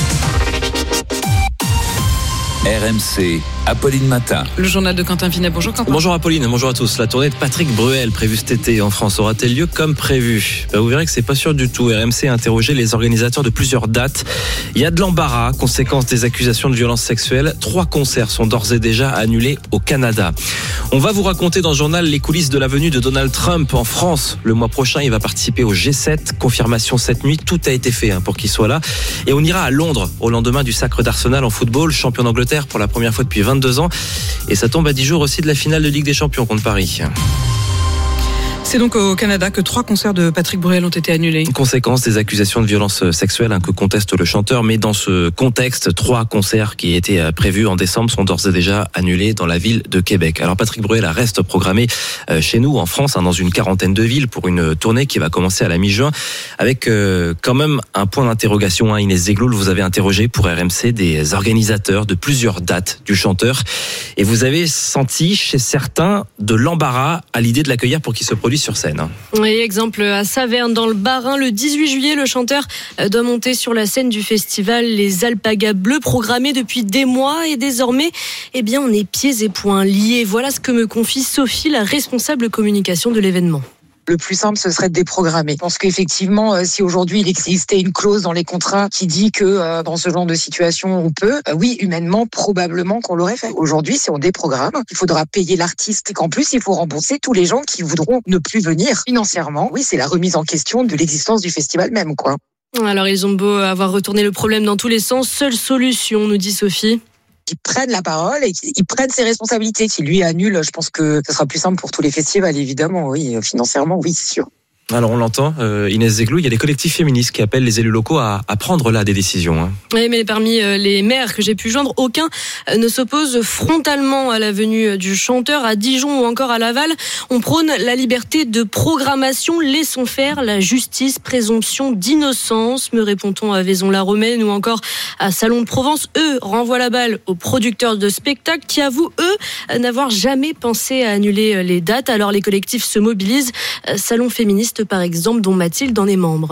R M C, Apolline Matin. Le journal de Quentin Vinet. Bonjour Quentin. Bonjour Apolline, bonjour à tous. La tournée de Patrick Bruel prévue cet été en France aura-t-elle lieu comme prévu ? Ben, vous verrez que c'est pas sûr du tout. R M C a interrogé les organisateurs de plusieurs dates. Il y a de l'embarras, conséquence des accusations de violences sexuelles. Trois concerts sont d'ores et déjà annulés au Canada. On va vous raconter dans ce journal les coulisses de la venue de Donald Trump en France. Le mois prochain, il va participer au G sept. Confirmation cette nuit, tout a été fait hein, pour qu'il soit là. Et on ira à Londres au lendemain du sacre d'Arsenal en football, champion d'Angleterre pour la première fois depuis vingt-deux ans. Et ça tombe à dix jours aussi de la finale de Ligue des Champions contre Paris. C'est donc au Canada que trois concerts de Patrick Bruel ont été annulés. Conséquence des accusations de violences sexuelles hein, que conteste le chanteur. Mais dans ce contexte, trois concerts qui étaient prévus en décembre sont d'ores et déjà annulés dans la ville de Québec. Alors Patrick Bruel reste programmé chez nous en France, hein, dans une quarantaine de villes pour une tournée qui va commencer à la mi-juin avec euh, quand même un point d'interrogation. Hein. Inès Zegloul, vous avez interrogé pour R M C des organisateurs de plusieurs dates du chanteur et vous avez senti chez certains de l'embarras à l'idée de l'accueillir pour qu'il se produise sur scène. Oui, exemple à Saverne dans le Bas-Rhin, le dix-huit juillet, le chanteur doit monter sur la scène du festival Les Alpagas Bleus, programmé depuis des mois et désormais, eh bien, on est pieds et poings liés. Voilà ce que me confie Sophie, la responsable communication de l'événement. Le plus simple, ce serait de déprogrammer. Je pense qu'effectivement, euh, si aujourd'hui il existait une clause dans les contrats qui dit que euh, dans ce genre de situation, on peut, euh, oui, humainement, probablement qu'on l'aurait fait. Aujourd'hui, si on déprogramme, il faudra payer l'artiste et qu'en plus, il faut rembourser tous les gens qui voudront ne plus venir financièrement. Oui, c'est la remise en question de l'existence du festival même, quoi. Alors, ils ont beau avoir retourné le problème dans tous les sens, seule solution, nous dit Sophie. Qui prennent la parole et qui prennent ses responsabilités, qui lui annule. Je pense que ce sera plus simple pour tous les festivals, évidemment, oui, financièrement, oui, c'est sûr. Alors on l'entend, euh, Inès Zegloul, il y a des collectifs féministes qui appellent les élus locaux à, à prendre là des décisions. Hein. Oui, mais parmi les maires que j'ai pu joindre, aucun ne s'oppose frontalement à la venue du chanteur à Dijon ou encore à Laval. On prône la liberté de programmation, laissons faire la justice, présomption d'innocence, me répond-on à Vaison-la-Romaine ou encore à Salon de Provence. Eux renvoient la balle aux producteurs de spectacles qui avouent, eux, n'avoir jamais pensé à annuler les dates. Alors les collectifs se mobilisent. Salon féministe par exemple, dont Mathilde en est membre.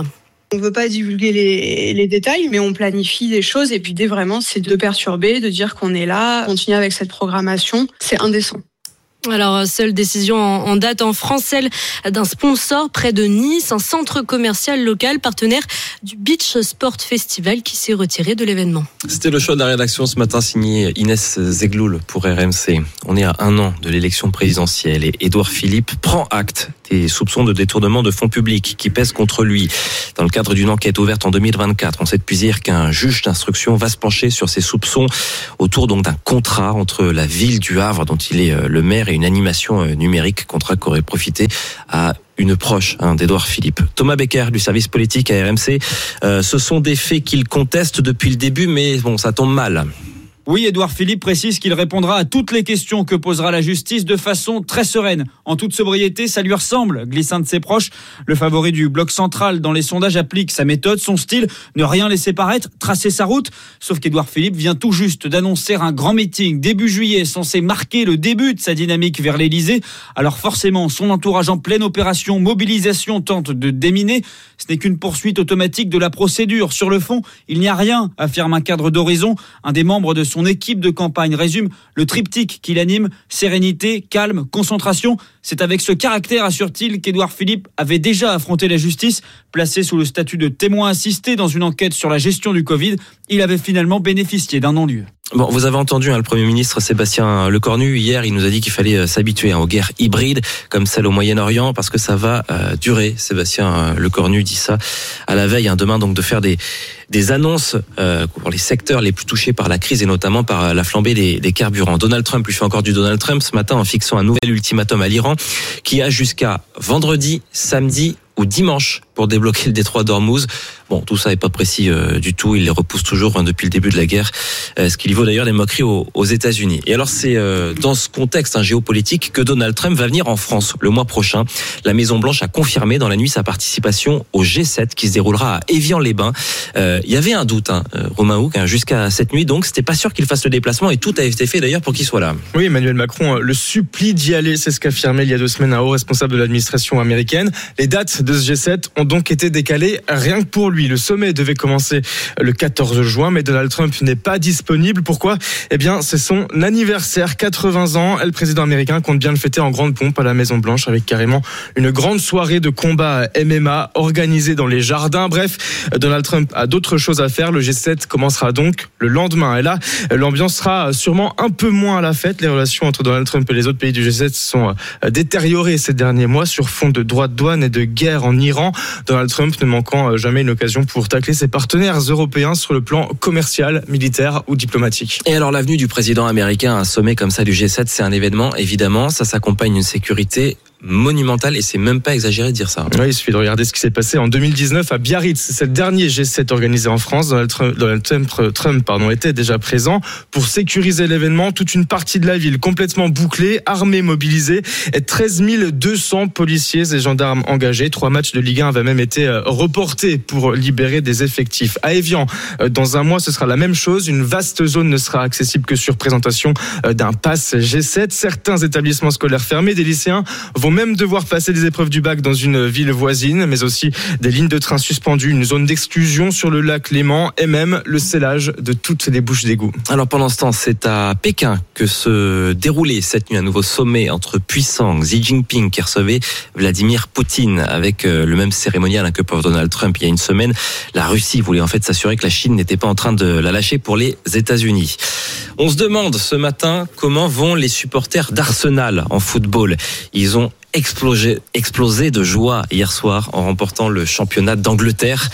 On ne veut pas divulguer les, les détails, mais on planifie des choses. Et puis, dès vraiment, c'est de perturber, de dire qu'on est là, continuer avec cette programmation. C'est indécent. Alors, seule décision en date en France, celle d'un sponsor près de Nice, un centre commercial local partenaire du Beach Sport Festival qui s'est retiré de l'événement. C'était le choix de la rédaction ce matin, signé Inès Zegloul pour R M C. On est à un an de l'élection présidentielle et Édouard Philippe prend acte des soupçons de détournement de fonds publics qui pèsent contre lui. Dans le cadre d'une enquête ouverte en deux mille vingt-quatre, on sait depuis hier qu'un juge d'instruction va se pencher sur ces soupçons autour donc d'un contrat entre la ville du Havre, dont il est le maire, et une animation numérique, contrat qui aurait profité à une proche hein, d'Édouard Philippe. Thomas Becker du service politique à R M C. Euh, ce sont des faits qu'il conteste depuis le début, mais bon, ça tombe mal. Oui, Édouard Philippe précise qu'il répondra à toutes les questions que posera la justice de façon très sereine. En toute sobriété, ça lui ressemble, glisse un de ses proches. Le favori du bloc central dans les sondages applique sa méthode, son style, ne rien laisser paraître, tracer sa route. Sauf qu'Édouard Philippe vient tout juste d'annoncer un grand meeting début juillet, censé marquer le début de sa dynamique vers l'Élysée. Alors forcément, son entourage en pleine opération mobilisation tente de déminer. Ce n'est qu'une poursuite automatique de la procédure. Sur le fond, il n'y a rien, affirme un cadre d'horizon. Un des membres de son Son équipe de campagne résume le triptyque qui l'anime: sérénité, calme, concentration. C'est avec ce caractère, assure-t-il, qu'Édouard Philippe avait déjà affronté la justice. Placé sous le statut de témoin assisté dans une enquête sur la gestion du Covid, il avait finalement bénéficié d'un non-lieu. Bon, vous avez entendu hein, le Premier ministre Sébastien Lecornu hier, il nous a dit qu'il fallait euh, s'habituer hein, aux guerres hybrides comme celle au Moyen-Orient parce que ça va euh, durer. Sébastien euh, Lecornu dit ça à la veille hein, demain donc de faire des des annonces euh, pour les secteurs les plus touchés par la crise et notamment par la flambée des, des carburants. Donald Trump lui fait encore du Donald Trump ce matin en fixant un nouvel ultimatum à l'Iran qui a jusqu'à vendredi, samedi ou dimanche pour débloquer le détroit d'Ormuz. Bon, tout ça n'est pas précis euh, du tout. Il les repousse toujours hein, depuis le début de la guerre, euh, ce qui lui vaut d'ailleurs des moqueries aux, aux États-Unis. Et alors, c'est euh, dans ce contexte hein, géopolitique que Donald Trump va venir en France le mois prochain. La Maison-Blanche a confirmé dans la nuit sa participation au G sept qui se déroulera à Évian-les-Bains. Euh, il y avait un doute, hein, Romain Houck, hein, jusqu'à cette nuit, donc c'était pas sûr qu'il fasse le déplacement et tout a été fait d'ailleurs pour qu'il soit là. Oui, Emmanuel Macron le supplie d'y aller, c'est ce qu'affirmait il y a deux semaines un haut responsable de l'administration américaine. Les dates de ce G sept ont donc été décalées rien que pour lui. Le sommet devait commencer le quatorze juin, mais Donald Trump n'est pas disponible. Pourquoi ? Eh bien, c'est son anniversaire, quatre-vingts ans. Et le président américain compte bien le fêter en grande pompe à la Maison-Blanche avec carrément une grande soirée de combat M M A organisée dans les jardins. Bref, Donald Trump a d'autres choses à faire. Le G sept commencera donc le lendemain. Et là, l'ambiance sera sûrement un peu moins à la fête. Les relations entre Donald Trump et les autres pays du G sept sont détériorées ces derniers mois sur fond de droits de douane et de guerre en Iran. Donald Trump ne manquant jamais une occasion pour tacler ses partenaires européens sur le plan commercial, militaire ou diplomatique. Et alors l'avenue du président américain à un sommet comme ça du G sept, c'est un événement évidemment, ça s'accompagne d'une sécurité monumentale et c'est même pas exagéré de dire ça. Oui, il suffit de regarder ce qui s'est passé en deux mille dix-neuf à Biarritz. C'est le dernier G sept organisé en France. Donald Trump, Donald Trump, Trump pardon, était déjà présent pour sécuriser l'événement. Toute une partie de la ville complètement bouclée, armée mobilisée et treize mille deux cents policiers et gendarmes engagés. Trois matchs de Ligue un avaient même été reportés pour libérer des effectifs. À Évian, dans un mois, ce sera la même chose. Une vaste zone ne sera accessible que sur présentation d'un pass G sept. Certains établissements scolaires fermés, des lycéens vont même devoir passer des épreuves du bac dans une ville voisine, mais aussi des lignes de train suspendues, une zone d'exclusion sur le lac Léman et même le scellage de toutes les bouches d'égout. Alors pendant ce temps, c'est à Pékin que se déroulait cette nuit un nouveau sommet entre puissants. Xi Jinping qui recevait Vladimir Poutine avec le même cérémonial que pour Donald Trump il y a une semaine. La Russie voulait en fait s'assurer que la Chine n'était pas en train de la lâcher pour les États-Unis. On se demande ce matin comment vont les supporters d'Arsenal en football. Ils ont explosé, explosé de joie hier soir en remportant le championnat d'Angleterre.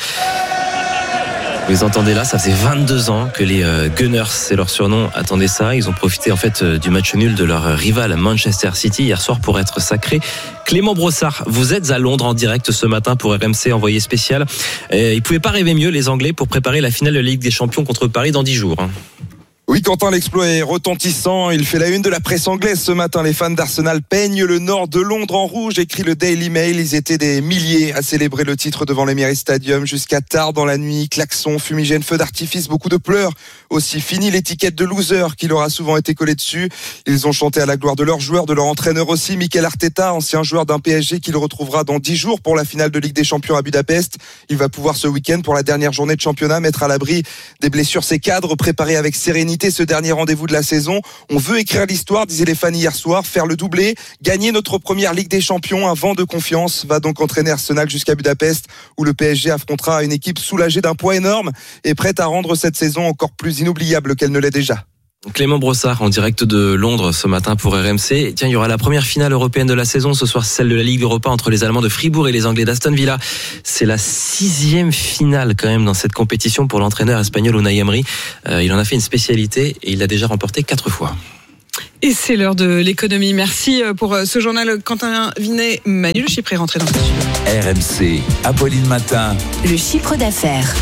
Vous les entendez là, ça faisait vingt-deux ans que les Gunners, c'est leur surnom, attendaient ça. Ils ont profité en fait du match nul de leur rival Manchester City hier soir pour être sacrés. Clément Brossard, vous êtes à Londres en direct ce matin pour R M C, envoyé spécial. Et ils ne pouvaient pas rêver mieux les Anglais pour préparer la finale de la Ligue des Champions contre Paris dans dix jours. Oui, Quentin, l'exploit est retentissant. Il fait la une de la presse anglaise ce matin. Les fans d'Arsenal peignent le nord de Londres en rouge, écrit le Daily Mail. Ils étaient des milliers à célébrer le titre devant l'Emirates Stadium jusqu'à tard dans la nuit. Klaxons, fumigènes, feux d'artifice, beaucoup de pleurs. Aussi, fini l'étiquette de loser qui leur a souvent été collée dessus. Ils ont chanté à la gloire de leurs joueurs, de leur entraîneur aussi, Mikel Arteta, ancien joueur d'un P S G qu'il retrouvera dans dix jours pour la finale de Ligue des Champions à Budapest. Il va pouvoir ce week-end, pour la dernière journée de championnat, mettre à l'abri des blessures ses cadres, préparer avec sérénité ce dernier rendez-vous de la saison. On veut écrire l'histoire, disaient les fans hier soir, faire le doublé, gagner notre première Ligue des Champions. Un vent de confiance va donc entraîner Arsenal jusqu'à Budapest, où le P S G affrontera une équipe soulagée d'un poids énorme et prête à rendre cette saison encore plus inoubliable qu'elle ne l'est déjà. Clément Brossard en direct de Londres ce matin pour R M C. Tiens, il y aura la première finale européenne de la saison ce soir, celle de la Ligue Europa entre les Allemands de Fribourg et les Anglais d'Aston Villa. C'est la sixième finale quand même dans cette compétition pour l'entraîneur espagnol Unai Emery. Euh, il en a fait une spécialité et il l'a déjà remporté quatre fois. Et c'est l'heure de l'économie. Merci pour ce journal. Quentin Vinet, Manu Le Chypre est rentré dans le studio. R M C, Apolline Matin. Le chiffre d'affaires.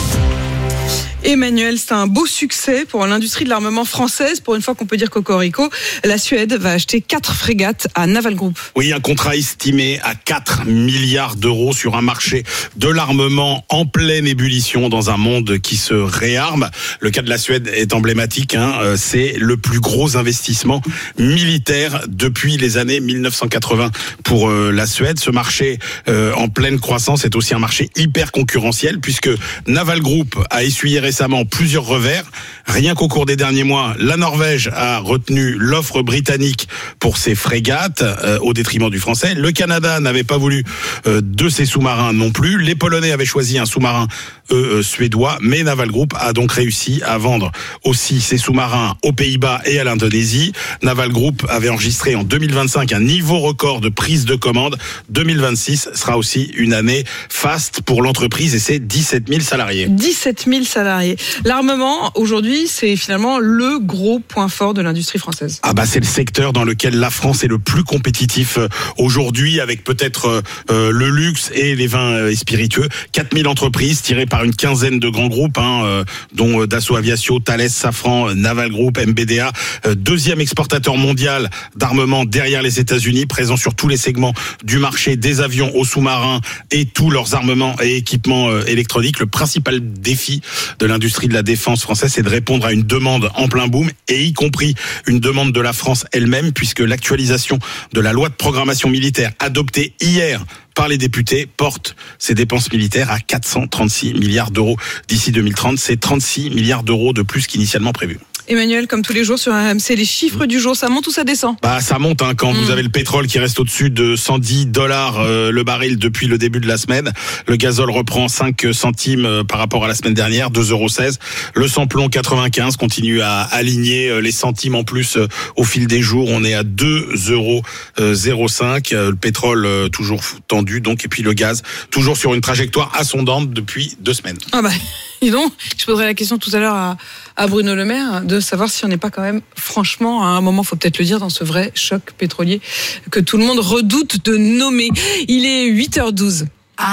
Emmanuel, c'est un beau succès pour l'industrie de l'armement française. Pour une fois qu'on peut dire cocorico, la Suède va acheter quatre frégates à Naval Group. Oui, un contrat estimé à quatre milliards d'euros sur un marché de l'armement en pleine ébullition dans un monde qui se réarme. Le cas de la Suède est emblématique, hein. C'est le plus gros investissement militaire depuis les années mille neuf cent quatre-vingts pour la Suède. Ce marché en pleine croissance est aussi un marché hyper concurrentiel puisque Naval Group a essuyé récemment plusieurs revers. Rien qu'au cours des derniers mois, la Norvège a retenu l'offre britannique pour ses frégates euh, au détriment du français. Le Canada n'avait pas voulu euh, de ses sous-marins non plus. Les Polonais avaient choisi un sous-marin euh, euh, suédois, mais Naval Group a donc réussi à vendre aussi ses sous-marins aux Pays-Bas et à l'Indonésie. Naval Group avait enregistré en deux mille vingt-cinq un niveau record de prise de commande. deux mille vingt-six sera aussi une année faste pour l'entreprise et ses dix-sept mille salariés. dix-sept mille salariés. L'armement, aujourd'hui, c'est finalement le gros point fort de l'industrie française. Ah bah c'est le secteur dans lequel la France est le plus compétitif aujourd'hui, avec peut-être euh, le luxe et les vins et spiritueux. quatre mille entreprises tirées par une quinzaine de grands groupes, hein, euh, dont Dassault Aviation, Thales, Safran, Naval Group, M B D A. Euh, deuxième exportateur mondial d'armement derrière les États-Unis, présent sur tous les segments du marché, des avions aux sous-marins et tous leurs armements et équipements euh, électroniques. Le principal défi de l'industrie de la défense française, c'est de répondre à une demande en plein boom, et y compris une demande de la France elle-même, puisque l'actualisation de la loi de programmation militaire adoptée hier par les députés porte ses dépenses militaires à quatre cent trente-six milliards d'euros d'ici deux mille trente. C'est trente-six milliards d'euros de plus qu'initialement prévu. Emmanuel, comme tous les jours sur R M C, les chiffres du jour, ça monte ou ça descend? Bah, ça monte, hein, quand mmh. vous avez le pétrole qui reste au-dessus de cent dix dollars euh, le baril depuis le début de la semaine. Le gazole reprend cinq centimes euh, par rapport à la semaine dernière, deux euros seize. Le sans-plomb quatre-vingt-quinze continue à aligner euh, les centimes en plus euh, au fil des jours. On est à deux euros zéro cinq. Euh, le pétrole euh, toujours tendu, donc, et puis le gaz toujours sur une trajectoire ascendante depuis deux semaines. Ah bah, dis donc, je poserai la question tout à l'heure à, à Bruno Le Maire de savoir si on n'est pas quand même, franchement, à un moment, faut peut-être le dire, dans ce vrai choc pétrolier que tout le monde redoute de nommer. Il est huit heures douze.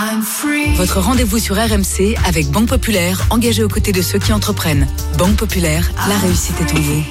Votre rendez-vous sur R M C avec Banque Populaire, engagée aux côtés de ceux qui entreprennent. Banque Populaire, la réussite est en vous.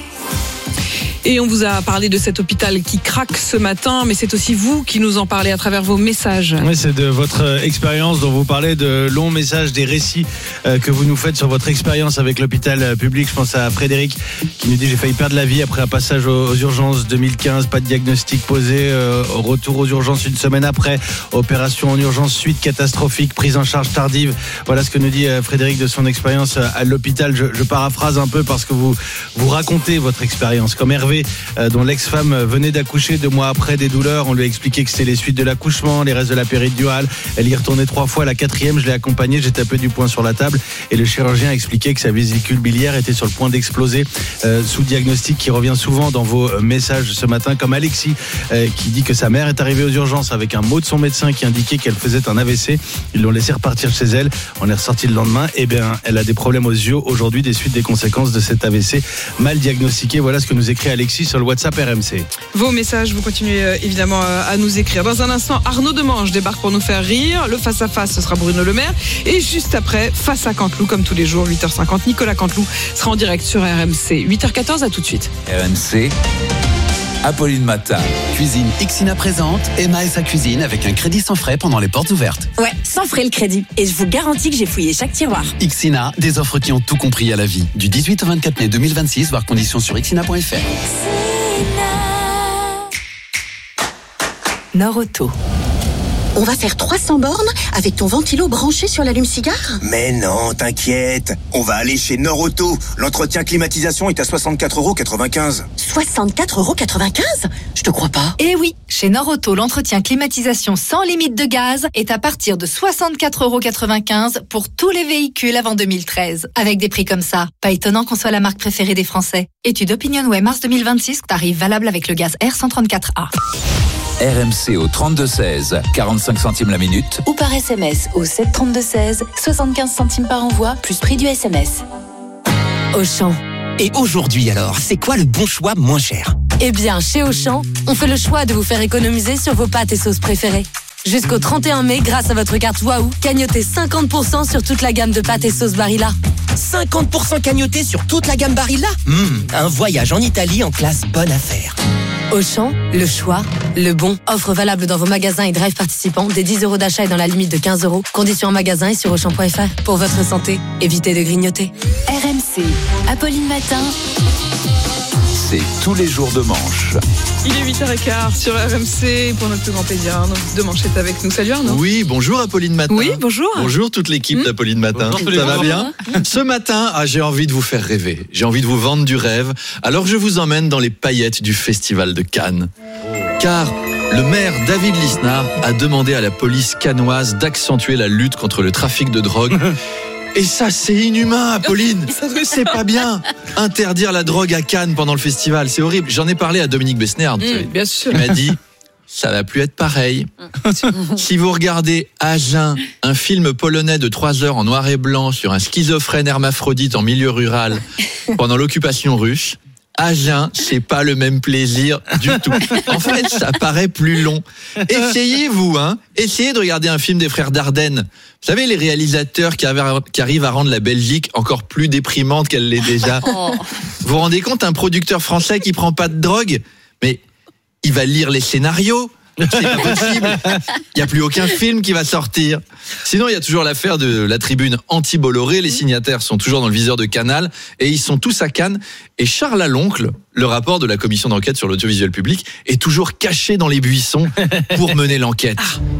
Et on vous a parlé de cet hôpital qui craque ce matin, mais c'est aussi vous qui nous en parlez à travers vos messages. Oui, c'est de votre expérience dont vous parlez, de longs messages, des récits que vous nous faites sur votre expérience avec l'hôpital public. Je pense à Frédéric qui nous dit: j'ai failli perdre la vie après un passage aux urgences deux mille quinze, pas de diagnostic posé, euh, retour aux urgences une semaine après, opération en urgence, suite catastrophique, prise en charge tardive. Voilà ce que nous dit Frédéric de son expérience à l'hôpital. Je, je paraphrase un peu parce que vous, vous racontez votre expérience. Comme Hervé, dont l'ex-femme venait d'accoucher deux mois après des douleurs. On lui a expliqué que c'était les suites de l'accouchement, les restes de la péridurale. Elle y retournait trois fois. La quatrième, je l'ai accompagnée, j'ai tapé du poing sur la table et le chirurgien a expliqué que sa vésicule biliaire était sur le point d'exploser. Euh, sous diagnostic qui revient souvent dans vos messages ce matin, comme Alexis euh, qui dit que sa mère est arrivée aux urgences avec un mot de son médecin qui indiquait qu'elle faisait un A V C. Ils l'ont laissé repartir chez elle. On est ressorti le lendemain. Eh bien, elle a des problèmes aux yeux aujourd'hui des suites des conséquences de cet A V C mal diagnostiqué. Voilà ce que nous écrit Alexis Alexis sur le WhatsApp R M C. Vos messages, vous continuez euh, évidemment euh, à nous écrire. Dans un instant, Arnaud Demange débarque pour nous faire rire. Le face-à-face, ce sera Bruno Le Maire. Et juste après, face à Canteloup, comme tous les jours, huit heures cinquante, Nicolas Canteloup sera en direct sur R M C. huit heures quatorze, à tout de suite. R M C, Apolline Matin. Cuisine Ixina présente Emma et sa cuisine avec un crédit sans frais pendant les portes ouvertes. Ouais, sans frais le crédit. Et je vous garantis que j'ai fouillé chaque tiroir. Ixina, des offres qui ont tout compris à la vie. Du dix-huit au vingt-quatre mai deux mille vingt-six, voir conditions sur ixina point f r. Nord-Auto. On va faire trois cents bornes avec ton ventilo branché sur l'allume-cigare ? Mais non, t'inquiète. On va aller chez Nord-Auto. L'entretien climatisation est à soixante-quatre euros quatre-vingt-quinze. soixante-quatre euros quatre-vingt-quinze ? Je te crois pas. Eh oui, chez Nord-Auto, l'entretien climatisation sans limite de gaz est à partir de soixante-quatre euros quatre-vingt-quinze pour tous les véhicules avant deux mille treize. Avec des prix comme ça, pas étonnant qu'on soit la marque préférée des Français. Étude OpinionWay mars deux mille vingt-six, tarif valable avec le gaz R cent trente-quatre A. R M C au trente-deux seize, quarante-cinq centimes la minute. Ou par S M S au sept trente-deux seize, soixante-quinze centimes par envoi, plus prix du S M S. Auchan. Et aujourd'hui alors, c'est quoi le bon choix moins cher ? Eh bien, chez Auchan, on fait le choix de vous faire économiser sur vos pâtes et sauces préférées. Jusqu'au trente et un mai, grâce à votre carte Waouh, cagnotez cinquante pour cent sur toute la gamme de pâtes et sauces Barilla. cinquante pour cent cagnoté sur toute la gamme Barilla ? Mmh, un voyage en Italie en classe bonne affaire. Auchan, le choix, le bon. Offre valable dans vos magasins et drive participants. Des dix euros d'achat et dans la limite de quinze euros. Conditions en magasin et sur auchan point f r. Pour votre santé, évitez de grignoter. R M C, Apolline Matin. C'est tous les jours de manche. Il est huit heures quinze sur R M C. Pour notre plus grand plaisir, Arnaud Demange est avec nous. Salut Arnaud. Oui, bonjour Apolline Matin. Oui, bonjour. Bonjour toute l'équipe mmh. d'Apolline Matin. Bonjour, ça va bien ? Ce matin, ah, j'ai envie de vous faire rêver. J'ai envie de vous vendre du rêve. Alors je vous emmène dans les paillettes du Festival de Cannes. Car le maire David Lisnard a demandé à la police cannoise d'accentuer la lutte contre le trafic de drogue. Et ça, c'est inhumain, Apolline. C'est pas bien. Interdire la drogue à Cannes pendant le festival, c'est horrible. J'en ai parlé à Dominique Besnéard. Mmh, bien sûr. Il m'a dit, ça va plus être pareil. Si vous regardez Agen, un film polonais de trois heures en noir et blanc sur un schizophrène hermaphrodite en milieu rural pendant l'occupation russe, Agen, c'est pas le même plaisir du tout. En fait, ça paraît plus long. Essayez, vous, hein. Essayez de regarder un film des frères Dardenne. Vous savez, les réalisateurs qui arrivent à rendre la Belgique encore plus déprimante qu'elle l'est déjà. Vous vous rendez compte, un producteur français qui prend pas de drogue, mais il va lire les scénarios. C'est pas possible. Il n'y a plus aucun film qui va sortir. Sinon, il y a toujours l'affaire de la tribune anti-Bolloré. Les signataires sont toujours dans le viseur de Canal et ils sont tous à Cannes. Et Charles Laloncle, le rapport de la commission d'enquête sur l'audiovisuel public, est toujours caché dans les buissons pour mener l'enquête.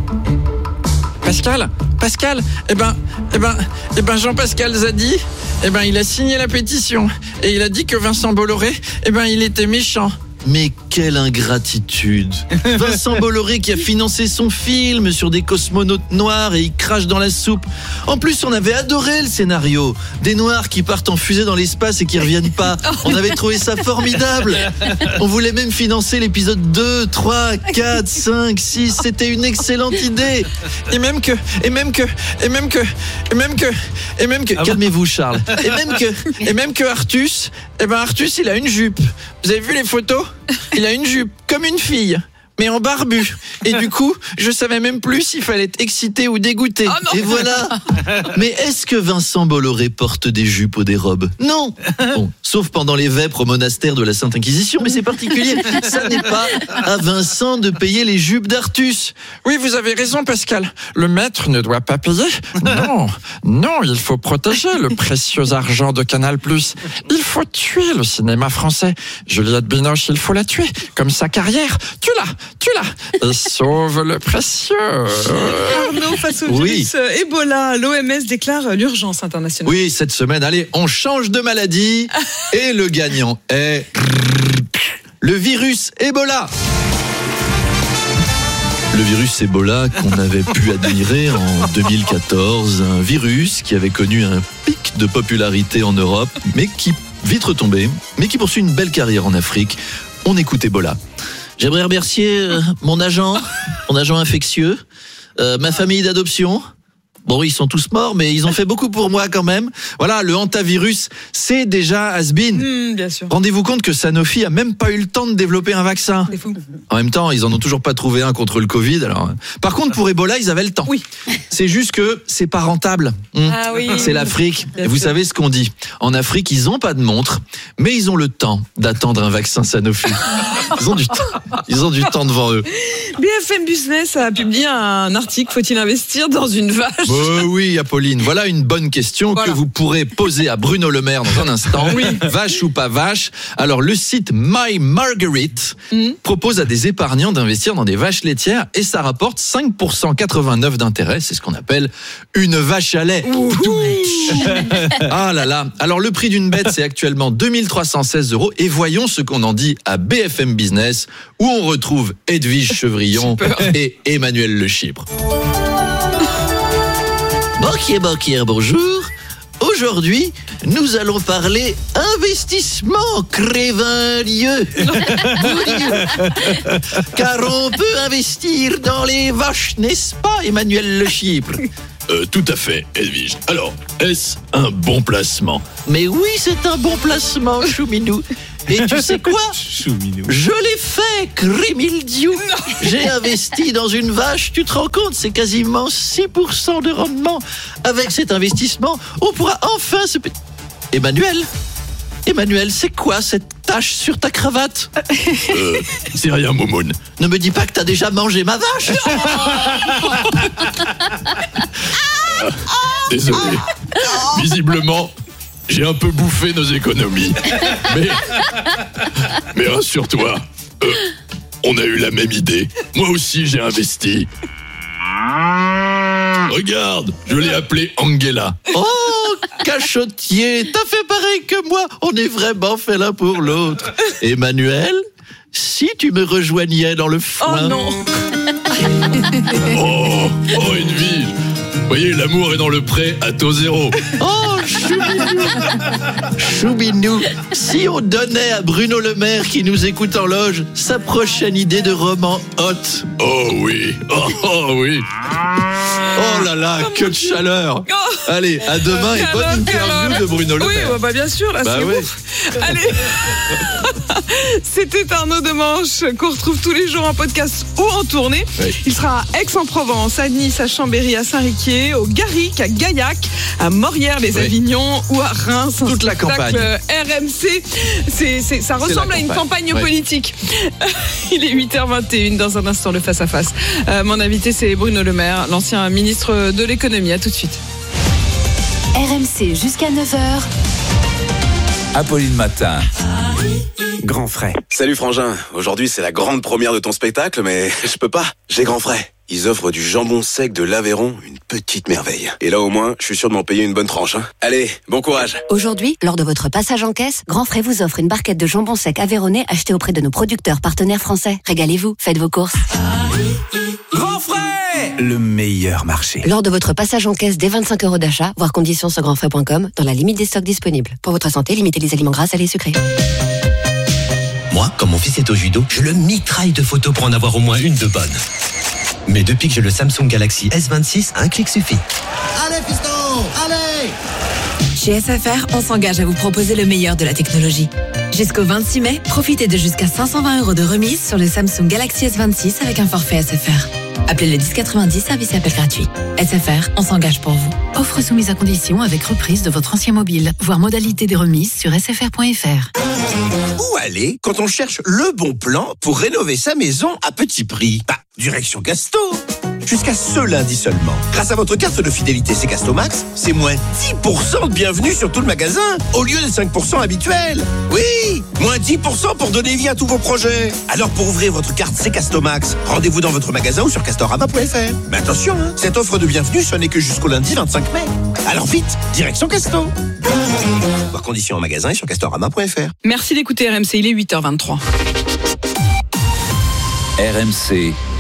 Pascal, Pascal, eh ben, eh ben, eh ben Jean-Pascal Zadi, eh ben il a signé la pétition et il a dit que Vincent Bolloré, eh ben il était méchant. Mais quelle ingratitude. Vincent Bolloré qui a financé son film sur des cosmonautes noirs et il crache dans la soupe. En plus, on avait adoré le scénario. Des noirs qui partent en fusée dans l'espace et qui reviennent pas. On avait trouvé ça formidable. On voulait même financer l'épisode deux, trois, quatre, cinq, six. C'était une excellente idée. Et même que, et même que, et même que, et même que, et même que... Ah, calmez-vous, Charles. Et même que, et même que Artus, eh ben Artus, il a une jupe. Vous avez vu les photos ? Il a une jupe comme une fille, mais en barbu. Et du coup, je savais même plus s'il fallait être excité ou dégoûté. Oh et voilà. Mais est-ce que Vincent Bolloré porte des jupes ou des robes ? Non. Bon, sauf pendant les vêpres au monastère de la Sainte Inquisition, mais c'est particulier. Ça n'est pas à Vincent de payer les jupes d'Artus. Oui, vous avez raison, Pascal. Le maître ne doit pas payer. Non, non, il faut protéger le précieux argent de Canal+. Il faut tuer le cinéma français. Juliette Binoche, il faut la tuer. Comme sa carrière. Tue-la, tue-la. Et sauve le précieux. Arnaud, face au oui. virus Ebola, l'O M S déclare l'urgence internationale. Oui, cette semaine, allez, on change de maladie. Et le gagnant est le virus Ebola. Le virus Ebola qu'on avait pu admirer en deux mille quatorze, un virus qui avait connu un pic de popularité en Europe, mais qui vite retombé, mais qui poursuit une belle carrière en Afrique. On écoute Ebola. J'aimerais remercier euh, mon agent, mon agent infectieux, euh, ma famille d'adoption, Bon, ils sont tous morts, mais ils ont fait beaucoup pour moi quand même. Voilà, le hantavirus, c'est déjà has-been. Mmh, bien sûr. Rendez-vous compte que Sanofi a même pas eu le temps de développer un vaccin. C'est fou. En même temps, ils en ont toujours pas trouvé un contre le Covid. Alors, par contre, pour Ebola, ils avaient le temps. Oui. C'est juste que c'est pas rentable. Mmh. Ah oui. C'est l'Afrique. Bien Et vous sûr. savez ce qu'on dit. En Afrique, ils ont pas de montre, mais ils ont le temps d'attendre un vaccin Sanofi. Ils ont du temps. Ils ont du temps devant eux. B F M Business a publié un article. Faut-il investir dans une vache? Euh, oui, Apolline. Voilà une bonne question Voilà. que vous pourrez poser à Bruno Le Maire dans un instant. Oui. Vache ou pas vache? Alors, le site My Marguerite Mmh. propose à des épargnants d'investir dans des vaches laitières et ça rapporte cinq pour cent quatre-vingt-neuf d'intérêt. C'est ce qu'on appelle une vache à lait. Ah là là. Alors, le prix d'une bête, c'est actuellement deux mille trois cent seize euros. Et voyons ce qu'on en dit à B F M Business, où on retrouve Edwige Chevrillon et Emmanuel Le Chypre. Banquier, banquière, bonjour. Aujourd'hui, nous allons parler investissement Crévinlieu. Car on peut investir dans les vaches, n'est-ce pas, Emmanuel Le Chypre? Euh, tout à fait, Edwige. Alors, est-ce un bon placement? Mais oui, c'est un bon placement, Chouminou. Et tu sais quoi? Chouminou. Je l'ai fait, Crémildiou. J'ai investi dans une vache, tu te rends compte, c'est quasiment six pour cent de rendement. Avec cet investissement, on pourra enfin se... Emmanuel Emmanuel, c'est quoi cette tache sur ta cravate? Euh, c'est rien, Momoun. Ne me dis pas que t'as déjà mangé ma vache. Ah, désolé. Visiblement, j'ai un peu bouffé nos économies. Mais, mais rassure-toi, euh, on a eu la même idée. Moi aussi, j'ai investi. Regarde, je l'ai appelée Angela. Oh, cachotier, t'as fait pareil que moi. On est vraiment fait l'un pour l'autre. Emmanuel, si tu me rejoignais dans le foin... Oh non. Oh, oh, Edwige. Vous voyez, l'amour est dans le pré à taux zéro. Oh, Choubinou Choubinou, si on donnait à Bruno Le Maire qui nous écoute en loge sa prochaine idée de roman hot. Oh oui, oh, oh oui. Oh là là, que de chaleur. Allez, à demain et bonne interview de Bruno Le Oui, Maire. bah, bah, bien sûr, là Bah c'est oui. ouf. Allez. C'était Arnaud Demanche qu'on retrouve tous les jours en podcast ou en tournée. Oui. Il sera à Aix-en-Provence, à Nice, à Chambéry, à Saint-Riquier, au Garric, à Gaillac, à Morières-les-Avignon ou à Reims. Un Toute la spectacle campagne. R M C. C'est, c'est, ça ressemble la à une campagne. campagne Ouais. politique. Il est huit heures vingt et une dans un instant le face-à-face. Euh, mon invité c'est Bruno Le Maire, l'ancien ministre de l'économie. À tout de suite. R M C jusqu'à neuf heures. Apolline Matin. Grand frais. Salut Frangin, aujourd'hui c'est la grande première de ton spectacle, mais je peux pas, j'ai Grand frais. Ils offrent du jambon sec de l'Aveyron, une petite merveille. Et là au moins, je suis sûr de m'en payer une bonne tranche. Hein. Allez, bon courage. Aujourd'hui, lors de votre passage en caisse, Grand Frais vous offre une barquette de jambon sec aveyronnais achetée auprès de nos producteurs partenaires français. Régalez-vous, faites vos courses. Grand frais, le meilleur marché. Lors de votre passage en caisse dès vingt-cinq euros d'achat, voir conditions sur grandfrais point com, dans la limite des stocks disponibles. Pour votre santé, limitez les aliments gras, salés et sucrés. Moi, quand mon fils est au judo, je le mitraille de photos pour en avoir au moins une de bonne. Mais depuis que j'ai le Samsung Galaxy S vingt-six, un clic suffit. Allez, fiston, allez! Chez S F R, on s'engage à vous proposer le meilleur de la technologie. Jusqu'au vingt-six mai, profitez de jusqu'à cinq cent vingt euros de remise sur le Samsung Galaxy S vingt-six avec un forfait S F R. Appelez le dix quatre-vingt-dix, service et appel gratuit. S F R, on s'engage pour vous. Offre soumise à condition avec reprise de votre ancien mobile. Voir modalité des remises sur s f r point f r. Où aller quand on cherche le bon plan pour rénover sa maison à petit prix? Bah, direction Casto. Jusqu'à ce lundi seulement. Grâce à votre carte de fidélité C'est Casto Max, c'est moins dix pour cent de bienvenue sur tout le magasin, au lieu des cinq pour cent habituels. Oui, moins dix pour cent pour donner vie à tous vos projets. Alors pour ouvrir votre carte C'est Casto Max, rendez-vous dans votre magasin ou sur castorama point f r. Mais attention, hein, cette offre de bienvenue, ce n'est que jusqu'au lundi vingt-cinq mai. Alors vite, direction Casto. Voir conditions en magasin et sur castorama point f r. Merci d'écouter R M C, il est huit heures vingt-trois. R M C,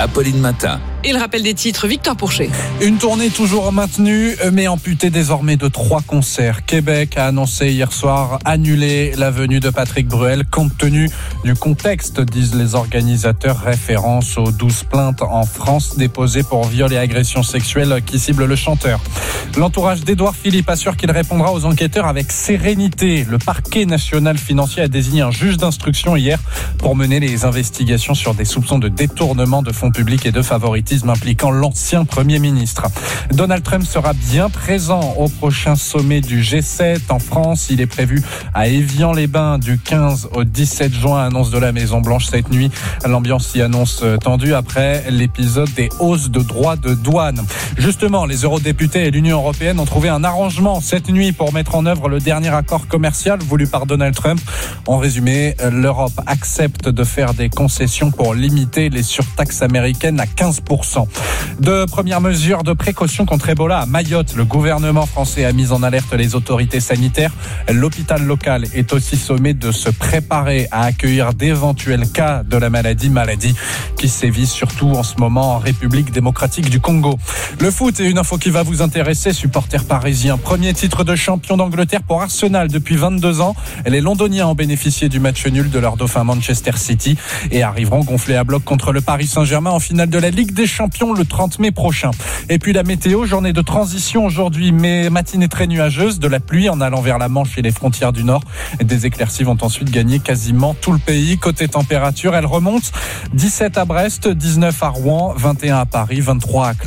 Apolline Matin. Et le rappel des titres, Victor Pourchet. Une tournée toujours maintenue, mais amputée désormais de trois concerts. Québec a annoncé hier soir annuler la venue de Patrick Bruel compte tenu du contexte, disent les organisateurs, référence aux douze plaintes en France déposées pour viol et agression sexuelle qui ciblent le chanteur. L'entourage d'Édouard Philippe assure qu'il répondra aux enquêteurs avec sérénité. Le parquet national financier a désigné un juge d'instruction hier pour mener les investigations sur des soupçons de détournement de fonds publics et de favoritisme impliquant l'ancien Premier ministre. Donald Trump sera bien présent au prochain sommet du G sept en France. Il est prévu à Évian-les-Bains du quinze au dix-sept juin, annonce de la Maison-Blanche cette nuit. L'ambiance s'y annonce tendue après l'épisode des hausses de droits de douane. Justement, les eurodéputés et l'Union européenne ont trouvé un arrangement cette nuit pour mettre en œuvre le dernier accord commercial voulu par Donald Trump. En résumé, l'Europe accepte de faire des concessions pour limiter les surtaxes américaines à quinze pour cent. De premières mesures de précaution contre Ebola à Mayotte, le gouvernement français a mis en alerte les autorités sanitaires. L'hôpital local est aussi sommé de se préparer à accueillir d'éventuels cas de la maladie, maladie qui sévit surtout en ce moment en République démocratique du Congo. Le foot est une info qui va vous intéresser, supporters parisiens. Premier titre de champion d'Angleterre pour Arsenal depuis vingt-deux ans. Les Londoniens ont bénéficié du match nul de leur dauphin Manchester City et arriveront gonflés à bloc contre le Paris Saint-Germain en finale de la Ligue des Champions le trente mai prochain. Et puis la météo, journée de transition aujourd'hui, mais matinée très nuageuse, de la pluie en allant vers la Manche et les frontières du Nord. Des éclaircies vont ensuite gagner quasiment tout le pays. Côté température, elle remonte dix-sept à Brest, dix-neuf à Rouen, vingt et un à Paris, vingt-trois à Clermont.